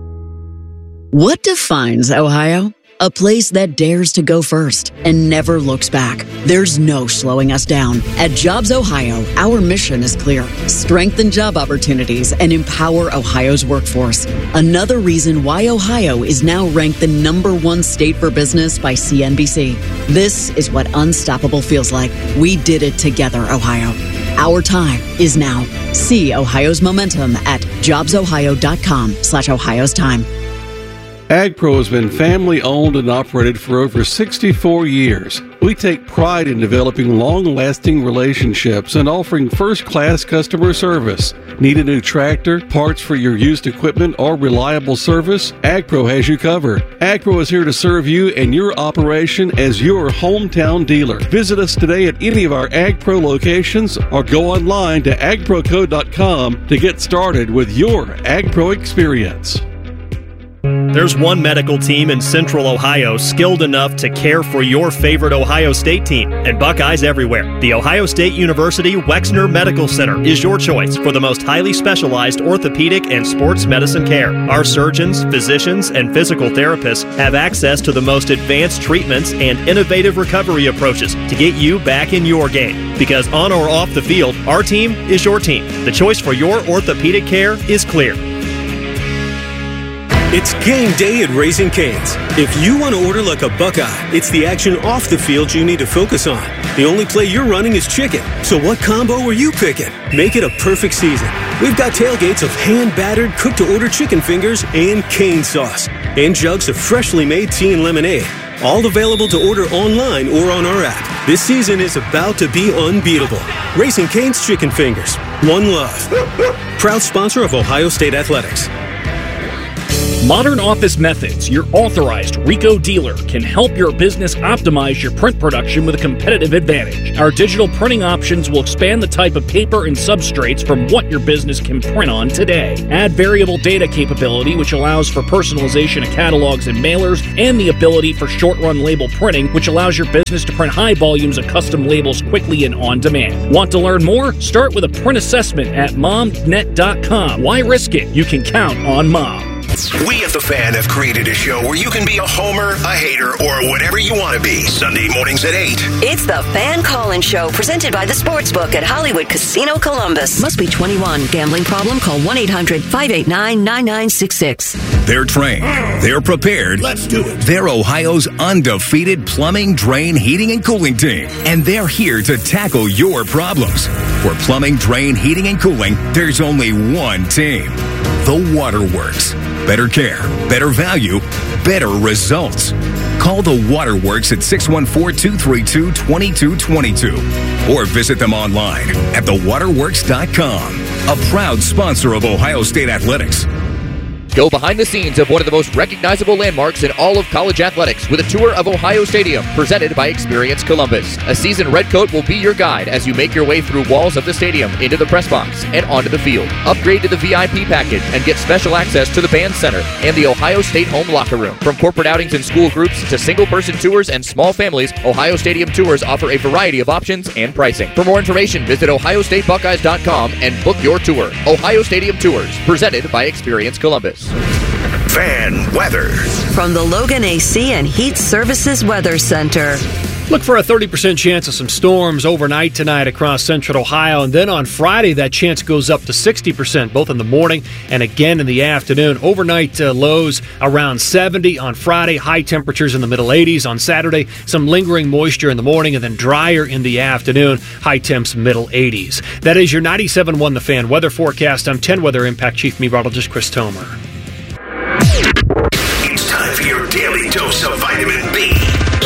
What defines Ohio? A place that dares to go first and never looks back. There's no slowing us down. At Jobs Ohio, our mission is clear. Strengthen job opportunities and empower Ohio's workforce. Another reason why Ohio is now ranked the number one state for business by C N B C. This is what unstoppable feels like. We did it together, Ohio. Our time is now. See Ohio's momentum at jobsohio.com slash Ohio's time. AgPro has been family-owned and operated for over sixty-four years. We take pride in developing long-lasting relationships and offering first-class customer service. Need a new tractor, parts for your used equipment, or reliable service? AgPro has you covered. AgPro is here to serve you and your operation as your hometown dealer. Visit us today at any of our AgPro locations or go online to ag pro co dot com to get started with your AgPro experience. There's one medical team in Central Ohio skilled enough to care for your favorite Ohio State team, and Buckeyes everywhere. The Ohio State University Wexner Medical Center is your choice for the most highly specialized orthopedic and sports medicine care. Our surgeons, physicians, and physical therapists have access to the most advanced treatments and innovative recovery approaches to get you back in your game. Because on or off the field, our team is your team. The choice for your orthopedic care is clear. It's game day at Raising Cane's. If you want to order like a Buckeye, it's the action off the field you need to focus on. The only play you're running is chicken. So what combo are you picking? Make it a perfect season. We've got tailgates of hand-battered, cooked-to-order chicken fingers and cane sauce. And jugs of freshly made tea and lemonade. All available to order online or on our app. This season is about to be unbeatable. Raising Cane's Chicken Fingers. One love. Proud sponsor of Ohio State Athletics. Modern Office Methods, your authorized Ricoh dealer, can help your business optimize your print production with a competitive advantage. Our digital printing options will expand the type of paper and substrates from what your business can print on today. Add variable data capability, which allows for personalization of catalogs and mailers, and the ability for short-run label printing, which allows your business to print high volumes of custom labels quickly and on demand. Want to learn more? Start with a print assessment at mom net dot com. Why risk it? You can count on Mom. We at The Fan have created a show where you can be a homer, a hater, or whatever you want to be. Sunday mornings at eight. It's the Fan Call-In Show, presented by the Sportsbook at Hollywood Casino Columbus. Must be twenty-one. Gambling problem? Call one eight hundred five eight nine nine nine six six. They're trained. They're prepared. Let's do it. They're Ohio's undefeated plumbing, drain, heating, and cooling team. And they're here to tackle your problems. For plumbing, drain, heating, and cooling, there's only one team. The Waterworks. Better care, better value, better results. Call the Waterworks at six one four, two three two, two two two two or visit them online at the waterworks dot com. A proud sponsor of Ohio State Athletics. Go behind the scenes of one of the most recognizable landmarks in all of college athletics with a tour of Ohio Stadium, presented by Experience Columbus. A seasoned redcoat will be your guide as you make your way through walls of the stadium, into the press box, and onto the field. Upgrade to the V I P package and get special access to the band center and the Ohio State home locker room. From corporate outings and school groups to single-person tours and small families, Ohio Stadium Tours offer a variety of options and pricing. For more information, visit ohio state buckeyes dot com and book your tour. Ohio Stadium Tours, presented by Experience Columbus. Fan weather. From the Logan A C and Heat Services Weather Center. Look for a thirty percent chance of some storms overnight tonight across central Ohio. And then on Friday, that chance goes up to sixty percent, both in the morning and again in the afternoon. Overnight uh, lows around seventy on Friday, high temperatures in the middle eighties. On Saturday, some lingering moisture in the morning and then drier in the afternoon, high temps middle eighties. That is your ninety-seven point one The Fan weather forecast. I'm ten Weather Impact Chief Meteorologist Chris Tomer. It's time for your daily dose of vitamin B.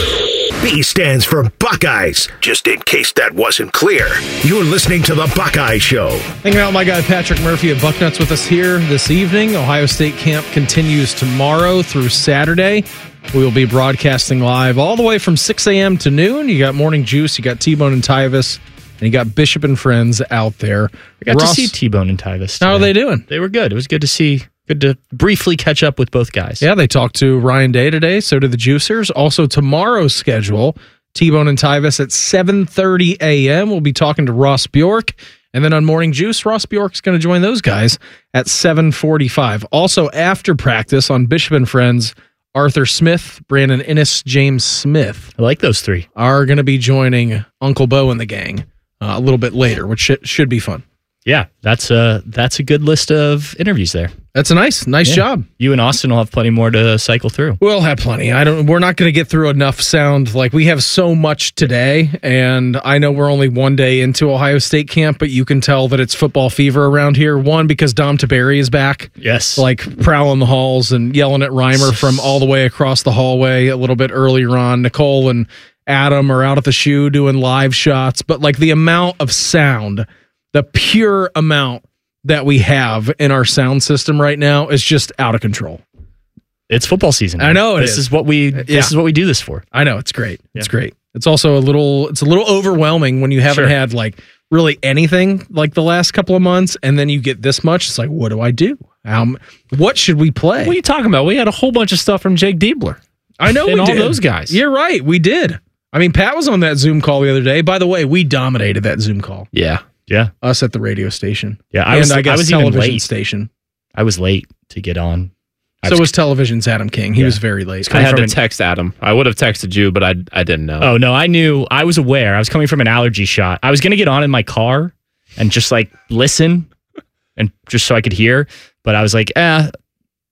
B stands for Buckeyes, just in case that wasn't clear. You're listening to The Buckeye Show. Hanging out with my guy Patrick Murphy of Bucknuts with us here this evening. Ohio State camp continues tomorrow through Saturday. We will be broadcasting live all the way from six a.m. to noon. You got Morning Juice, you got T-Bone and Tyvis, and you got Bishop and Friends out there. I got Ross, to see T-Bone and Tyvis today. How are they doing? They were good. It was good to see. Good to briefly catch up with both guys. Yeah, they talked to Ryan Day today, so did the Juicers. Also, tomorrow's schedule, T-Bone and Tyvis at seven thirty a.m. We'll be talking to Ross Bjork. And then on Morning Juice, Ross Bjork's going to join those guys at seven forty-five. Also, after practice on Bishop and Friends, Arthur Smith, Brandon Innes, James Smith. I like those three. Are going to be joining Uncle Bo and the gang uh, a little bit later, which should, should be fun. Yeah, that's a, that's a good list of interviews there. That's a nice, nice yeah. job. You and Austin will have plenty more to cycle through. We'll have plenty. I don't. We're not going to get through enough sound. Like, we have so much today, and I know we're only one day into Ohio State camp, but you can tell that it's football fever around here. One, because Dom Taberi is back. Yes, like prowling the halls and yelling at Reimer from all the way across the hallway. A little bit earlier on, Nicole and Adam are out at the shoe doing live shots. But like the amount of sound, the pure amount that we have in our sound system right now is just out of control. It's football season. I know it this is. is what we this yeah. is what we do this for. I know it's great. Yeah. It's great. It's also a little it's a little overwhelming when you haven't Sure. had like really anything like the last couple of months, and then you get this much. It's like, what do I do? Um, what should we play? What are you talking about? We had a whole bunch of stuff from Jake Diebler. I know and we all did. those guys. You're right. We did. I mean, Pat was on that Zoom call the other day. By the way, we dominated that Zoom call. Yeah. Yeah. Us at the radio station. Yeah. I and was, I guess I was even television late. station. I was late to get on. I So was, was television's Adam King. He Yeah. was very late. I had to an- text Adam. I would have texted you, but I I didn't know. Oh, no, I knew. I was aware. I was coming from an allergy shot. I was going to get on in my car and just like listen and just so I could hear. But I was like, eh,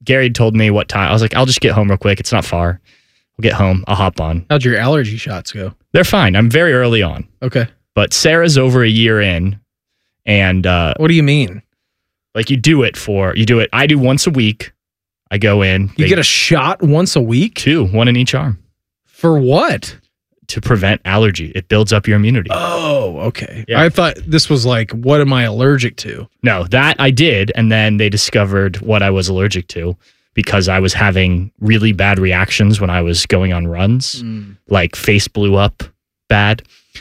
Gary told me what time. I was like, I'll just get home real quick. It's not far. We'll get home. I'll hop on. How'd your allergy shots go? They're fine. I'm very early on. Okay. But Sarah's over a year in. And uh, what do you mean? Like you do it for, you do it. I do once a week. I go in. You get a shot once a week? Two, one in each arm. For what? To prevent allergy. It builds up your immunity. Oh, okay. Yeah. I thought this was like, what am I allergic to? No, that I did. And then they discovered what I was allergic to because I was having really bad reactions when I was going on runs. Mm. Like face blew up bad.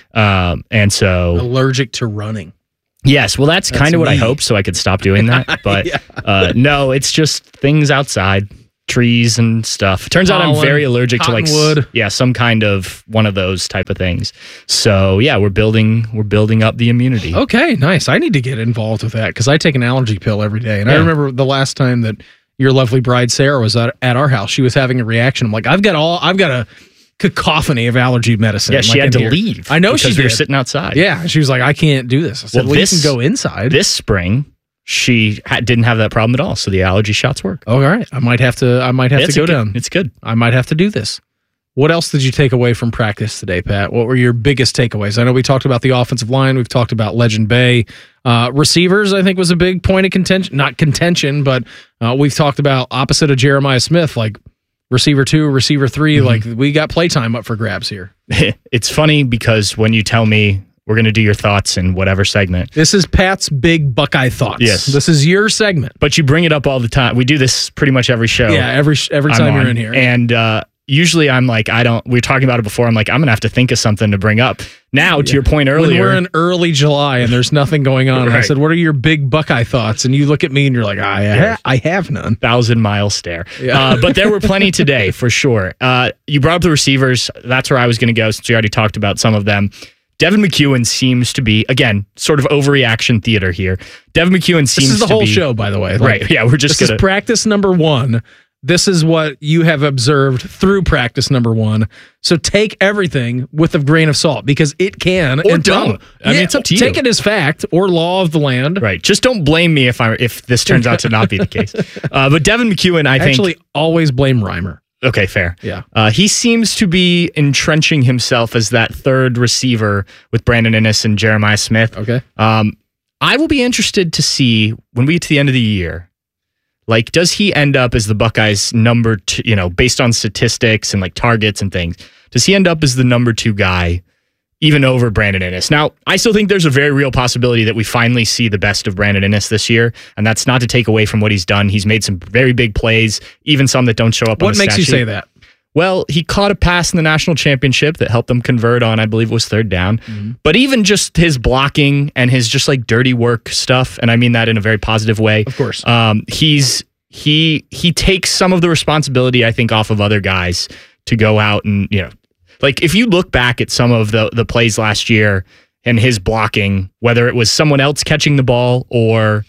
Um, and so. Allergic to running. Yes. Well, that's, that's kind of what I hoped so I could stop doing that. But yeah. uh, no, it's just things outside. Trees and stuff. Turns Pollen, out I'm very allergic to like wood. yeah, some kind of one of those type of things. So yeah, we're building we're building up the immunity. Okay, nice. I need to get involved with that because I take an allergy pill every day. And yeah. I remember the last time that your lovely bride Sarah was at, at our house, she was having a reaction. I'm like, I've got all I've got a cacophony of allergy medicine. Yeah, she like had to here. leave. I know she we did. were sitting outside. Yeah, she was like, I can't do this. I said, well, well this, you can go inside. This spring. She ha- didn't have that problem at all, so the allergy shots work. Oh, all right. I might have to. I might have yeah, to go good, down. It's good. I might have to do this. What else did you take away from practice today, Pat? What were your biggest takeaways? I know we talked about the offensive line. We've talked about Legend Bay. Uh, receivers, I think, was a big point of contention. Not contention, but uh, we've talked about opposite of Jeremiah Smith, like receiver two, receiver three. Mm-hmm. Like we got playtime up for grabs here. It's funny because when you tell me we're going to do your thoughts in whatever segment. This is Pat's big Buckeye thoughts. Yes. This is your segment. But you bring it up all the time. We do this pretty much every show. Yeah, every every I'm time on. you're in here. And uh, usually I'm like, I don't, we were talking about it before. I'm like, I'm going to have to think of something to bring up. Now, to yeah. your point earlier. When we're in early July and there's nothing going on, right. I said, what are your big Buckeye thoughts? And you look at me and you're like, I, ha- I have none. Thousand mile stare. Yeah. Uh, but there were plenty today, for sure. Uh, you brought up the receivers. That's where I was going to go since we already talked about some of them. Devin McEwen seems to be, again, sort of overreaction theater here. Devin McEwen seems to be... This is the whole be, show, by the way. Like, right, yeah, we're just This gonna, is practice number one. This is what you have observed through practice number one. So take everything with a grain of salt because it can. Or and don't. I yeah, mean, it's up to you. Take it as fact or law of the land. Right. Just don't blame me if I if this turns out to not be the case. Uh, but Devin McEwen, I Actually, think... Actually, always blame Reimer. Okay, fair. Yeah. Uh, he seems to be entrenching himself as that third receiver with Brandon Inniss and Jeremiah Smith. Okay. Um, I will be interested to see when we get to the end of the year, like, does he end up as the Buckeyes' number two, you know, based on statistics and like targets and things, does he end up as the number two guy, even over Brandon Inniss? Now, I still think there's a very real possibility that we finally see the best of Brandon Inniss this year, and that's not to take away from what he's done. He's made some very big plays, even some that don't show up on the What makes you say that? Well, he caught a pass in the national championship that helped them convert on, I believe it was third down. Mm-hmm. But even just his blocking and his just like dirty work stuff, and I mean that in a very positive way. Of course. Um, he's he he takes some of the responsibility, I think, off of other guys to go out and, you know, like if you look back at some of the the plays last year and his blocking, whether it was someone else catching the ball or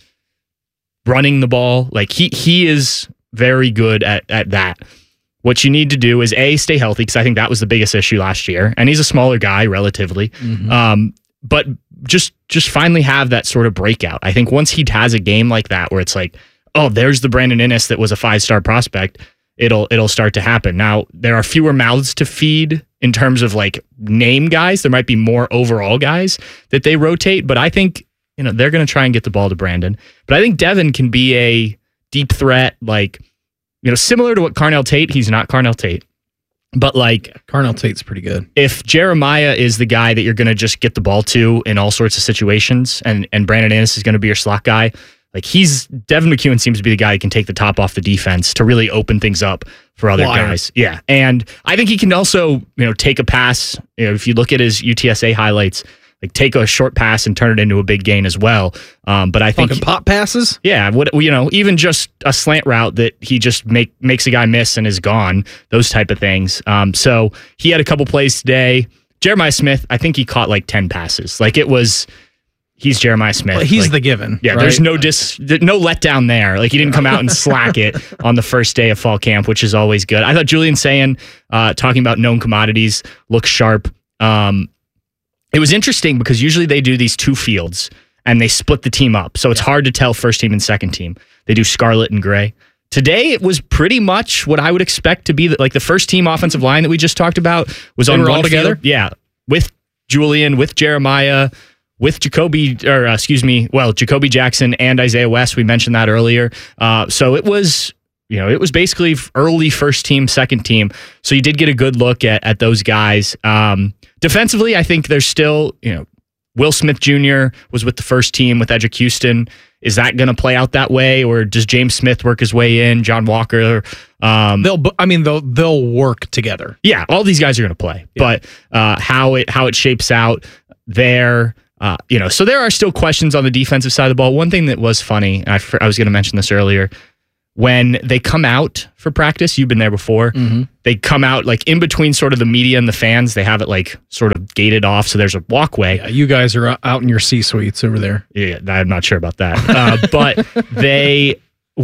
running the ball, like he he is very good at at that. What you need to do is A, stay healthy, because I think that was the biggest issue last year. And he's a smaller guy, relatively. Mm-hmm. Um, but just just finally have that sort of breakout. I think once he has a game like that where it's like, oh, there's the Brandon Inniss that was a five-star prospect, it'll it'll start to happen. Now, there are fewer mouths to feed in terms of like name guys. There might be more overall guys that they rotate, but I think, you know, they're going to try and get the ball to Brandon. But I think Devin can be a deep threat, like, you know, similar to what Carnell Tate, he's not Carnell Tate, but like Carnell Tate's pretty good. If Jeremiah is the guy that you're going to just get the ball to in all sorts of situations, and and Brandon Inniss is going to be your slot guy, like he's Devin McEwen seems to be the guy who can take the top off the defense to really open things up for other Wire. guys. Yeah, and I think he can also, you know, take a pass. You know, if you look at his U T S A highlights, like take a short pass and turn it into a big gain as well. Um, but I think Talking pop passes. Yeah, what you know, even just a slant route that he just make makes a guy miss and is gone. Those type of things. Um, so he had a couple plays today. Jeremiah Smith, I think he caught like ten passes. Like it was, he's Jeremiah Smith. Well, he's like, the given. Yeah, right? there's no dis, no letdown there. Like he didn't come out and slack it on the first day of fall camp, which is always good. I thought Julian Sayin, uh, talking about known commodities, looks sharp. Um, It was interesting because usually they do these two fields and they split the team up. So it's yeah. hard to tell first team and second team. They do scarlet and gray. Today, it was pretty much what I would expect to be the, like the first team offensive line that we just talked about was They on were one all together? field. Yeah, with Julian, with Jeremiah, with Jacoby, or uh, excuse me, well, Jacoby Jackson and Isaiah West. We mentioned that earlier. Uh, so it was, you know, it was basically early first team, second team. So you did get a good look at at those guys. Um, defensively, I think there's still, you know, Will Smith Junior was with the first team with Edric Houston. Is that going to play out that way, or does James Smith work his way in? John Walker, um, they'll. I mean, they'll they'll work together. Yeah, all these guys are going to play, yeah. but uh, how it how it shapes out there, uh, you know. So there are still questions on the defensive side of the ball. One thing that was funny, and I, I was going to mention this earlier, when they come out for practice, you've been there before. Mm-hmm. They come out like in between sort of the media and the fans. They have it like sort of gated off, so there's a walkway. Yeah, you guys are out in your C suites over there. Yeah, I'm not sure about that. Uh, but they,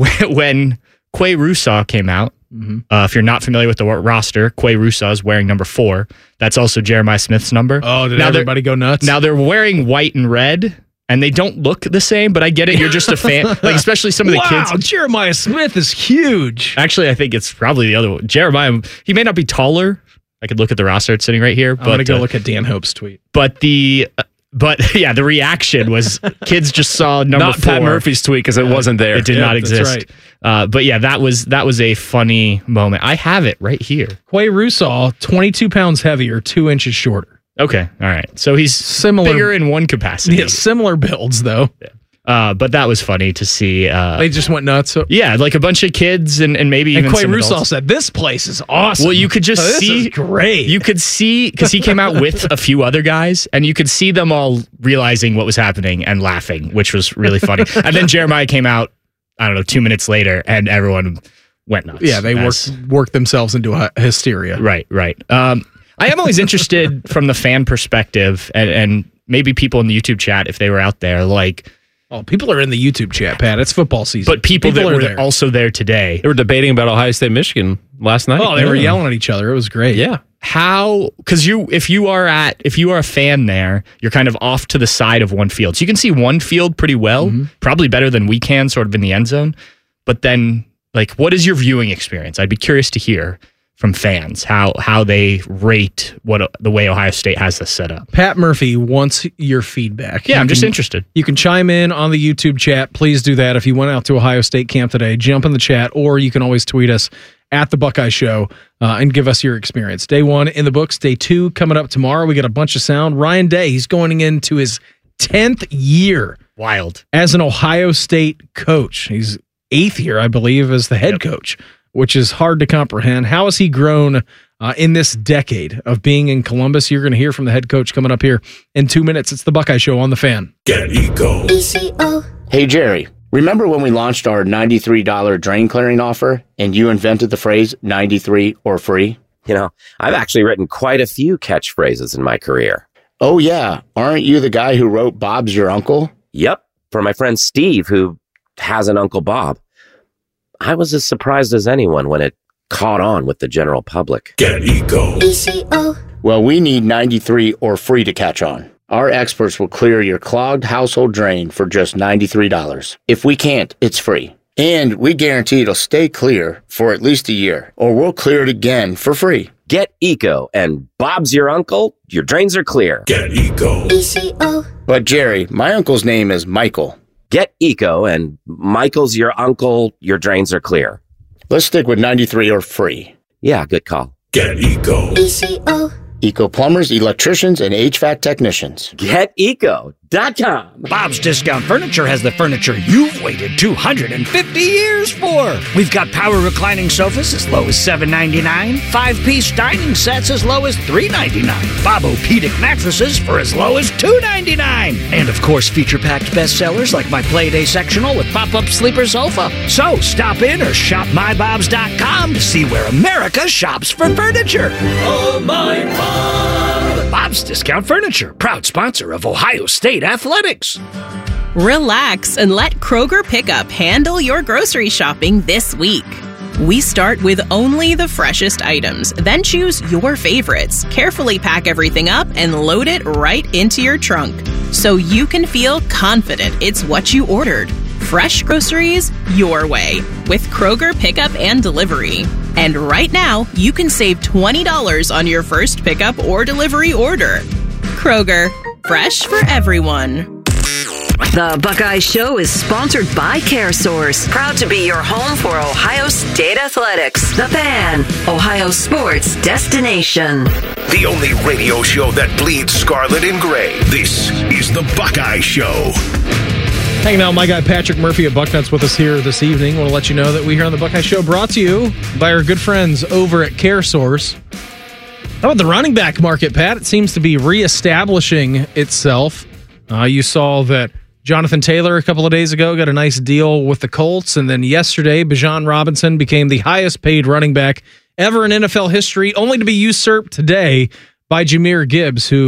when Quay Russaw came out, mm-hmm. uh, if you're not familiar with the roster, Quay Russaw is wearing number four. That's also Jeremiah Smith's number. Oh, did now everybody go nuts? Now they're wearing white and red. And they don't look the same, but I get it. You're just a fan. Like, especially some of the wow, kids. Jeremiah Smith is huge. Actually, I think it's probably the other one. Jeremiah, he may not be taller. I could look at the roster. It's sitting right here. I'm but, going to go uh, look at Dan Hope's tweet. But the... Uh, But yeah, the reaction was kids just saw number not four. Pat Murphy's tweet because it Uh, wasn't there. It did Yeah, not that's exist. right. Uh, but yeah, that was that was a funny moment. I have it right here. Quay Russaw, twenty-two pounds heavier, two inches shorter. Okay, all right. So he's similar, bigger in one capacity. Yeah, similar builds though. Yeah. Uh, but that was funny to see. Uh, they just went nuts. Yeah, like a bunch of kids and, and maybe and even Quay some Russaw adults. said, "This place is awesome." Well, you could just oh, this see is great. You could see because he came out with a few other guys, and you could see them all realizing what was happening and laughing, which was really funny. And then Jeremiah came out, I don't know, two minutes later, and everyone went nuts. Yeah, they as, worked worked themselves into a hysteria. Right, right. Um, I am always interested from the fan perspective, and, and maybe people in the YouTube chat, if they were out there, like. Oh, people are in the YouTube chat, Pat. It's football season. But people, people that are were there. also there today. They were debating about Ohio State, Michigan last night. Oh, they yeah. were yelling at each other. It was great. Yeah. How? Because you, if you are at, if you are a fan there, you're kind of off to the side of one field, so you can see one field pretty well, mm-hmm. probably better than we can, sort of in the end zone. But then, like, what is your viewing experience? I'd be curious to hear from fans how how they rate what the way Ohio State has this set up. Pat Murphy wants your feedback. Yeah, you I'm just can, interested. You can chime in on the YouTube chat. Please do that. If you went out to Ohio State camp today, jump in the chat, or you can always tweet us at the Buckeye Show uh, and give us your experience. Day one in the books. Day two coming up tomorrow. We got a bunch of sound. Ryan Day, he's going into his tenth year. Wild. As an Ohio State coach. He's eighth year, I believe, as the head yep. coach, which is hard to comprehend. How has he grown uh, in this decade of being in Columbus? You're going to hear from the head coach coming up here in two minutes. It's the Buckeye Show on The Fan. Get Eco. E C O. Hey, Jerry. Remember when we launched our ninety-three dollars drain clearing offer and you invented the phrase ninety-three or free? You know, I've actually written quite a few catchphrases in my career. Oh, yeah. Aren't you the guy who wrote Bob's Your Uncle? Yep. For my friend Steve, who has an Uncle Bob. I was as surprised as anyone when it caught on with the general public. Get Eco. E C O. Well, we need ninety-three or free to catch on. Our experts will clear your clogged household drain for just ninety-three dollars. If we can't, it's free. And we guarantee it'll stay clear for at least a year, or we'll clear it again for free. Get Eco, and Bob's your uncle, your drains are clear. Get Eco. E C O. But Jerry, my uncle's name is Michael. Get Eco, and Michael's your uncle, your drains are clear. Let's stick with ninety-three or free. Yeah, good call. Get Eco. E C O. Eco plumbers, electricians, and H V A C technicians. Get Eco dot com. Bob's Discount Furniture has the furniture you've waited two hundred fifty years for. We've got power reclining sofas as low as seven ninety-nine, five-piece dining sets as low as three ninety-nine, Bob-O-Pedic mattresses for as low as two ninety-nine, and of course feature-packed bestsellers like my Playday sectional with pop-up sleeper sofa. So stop in or shop my bobs dot com to see where America shops for furniture. Oh, my Bob. Bob's Discount Furniture, proud sponsor of Ohio State Athletics. Relax and let Kroger Pickup handle your grocery shopping this week. We start with only the freshest items, then choose your favorites, carefully pack everything up, and load it right into your trunk so you can feel confident it's what you ordered. Fresh groceries your way with Kroger Pickup and Delivery. And right now, you can save twenty dollars on your first pickup or delivery order. Kroger, fresh for everyone. The Buckeye Show is sponsored by CareSource, proud to be your home for Ohio State Athletics. The Fan, Ohio sports destination. The only radio show that bleeds scarlet and gray. This is the Buckeye Show. Hanging out with my guy Patrick Murphy at Bucknuts with us here this evening. Want to let you know that we here on the Buckeye Show brought to you by our good friends over at CareSource. How about the running back market, Pat? It seems to be reestablishing itself. Uh, you saw that Jonathan Taylor a couple of days ago got a nice deal with the Colts, and then yesterday Bijan Robinson became the highest paid running back ever in N F L history, only to be usurped today by Jahmyr Gibbs, who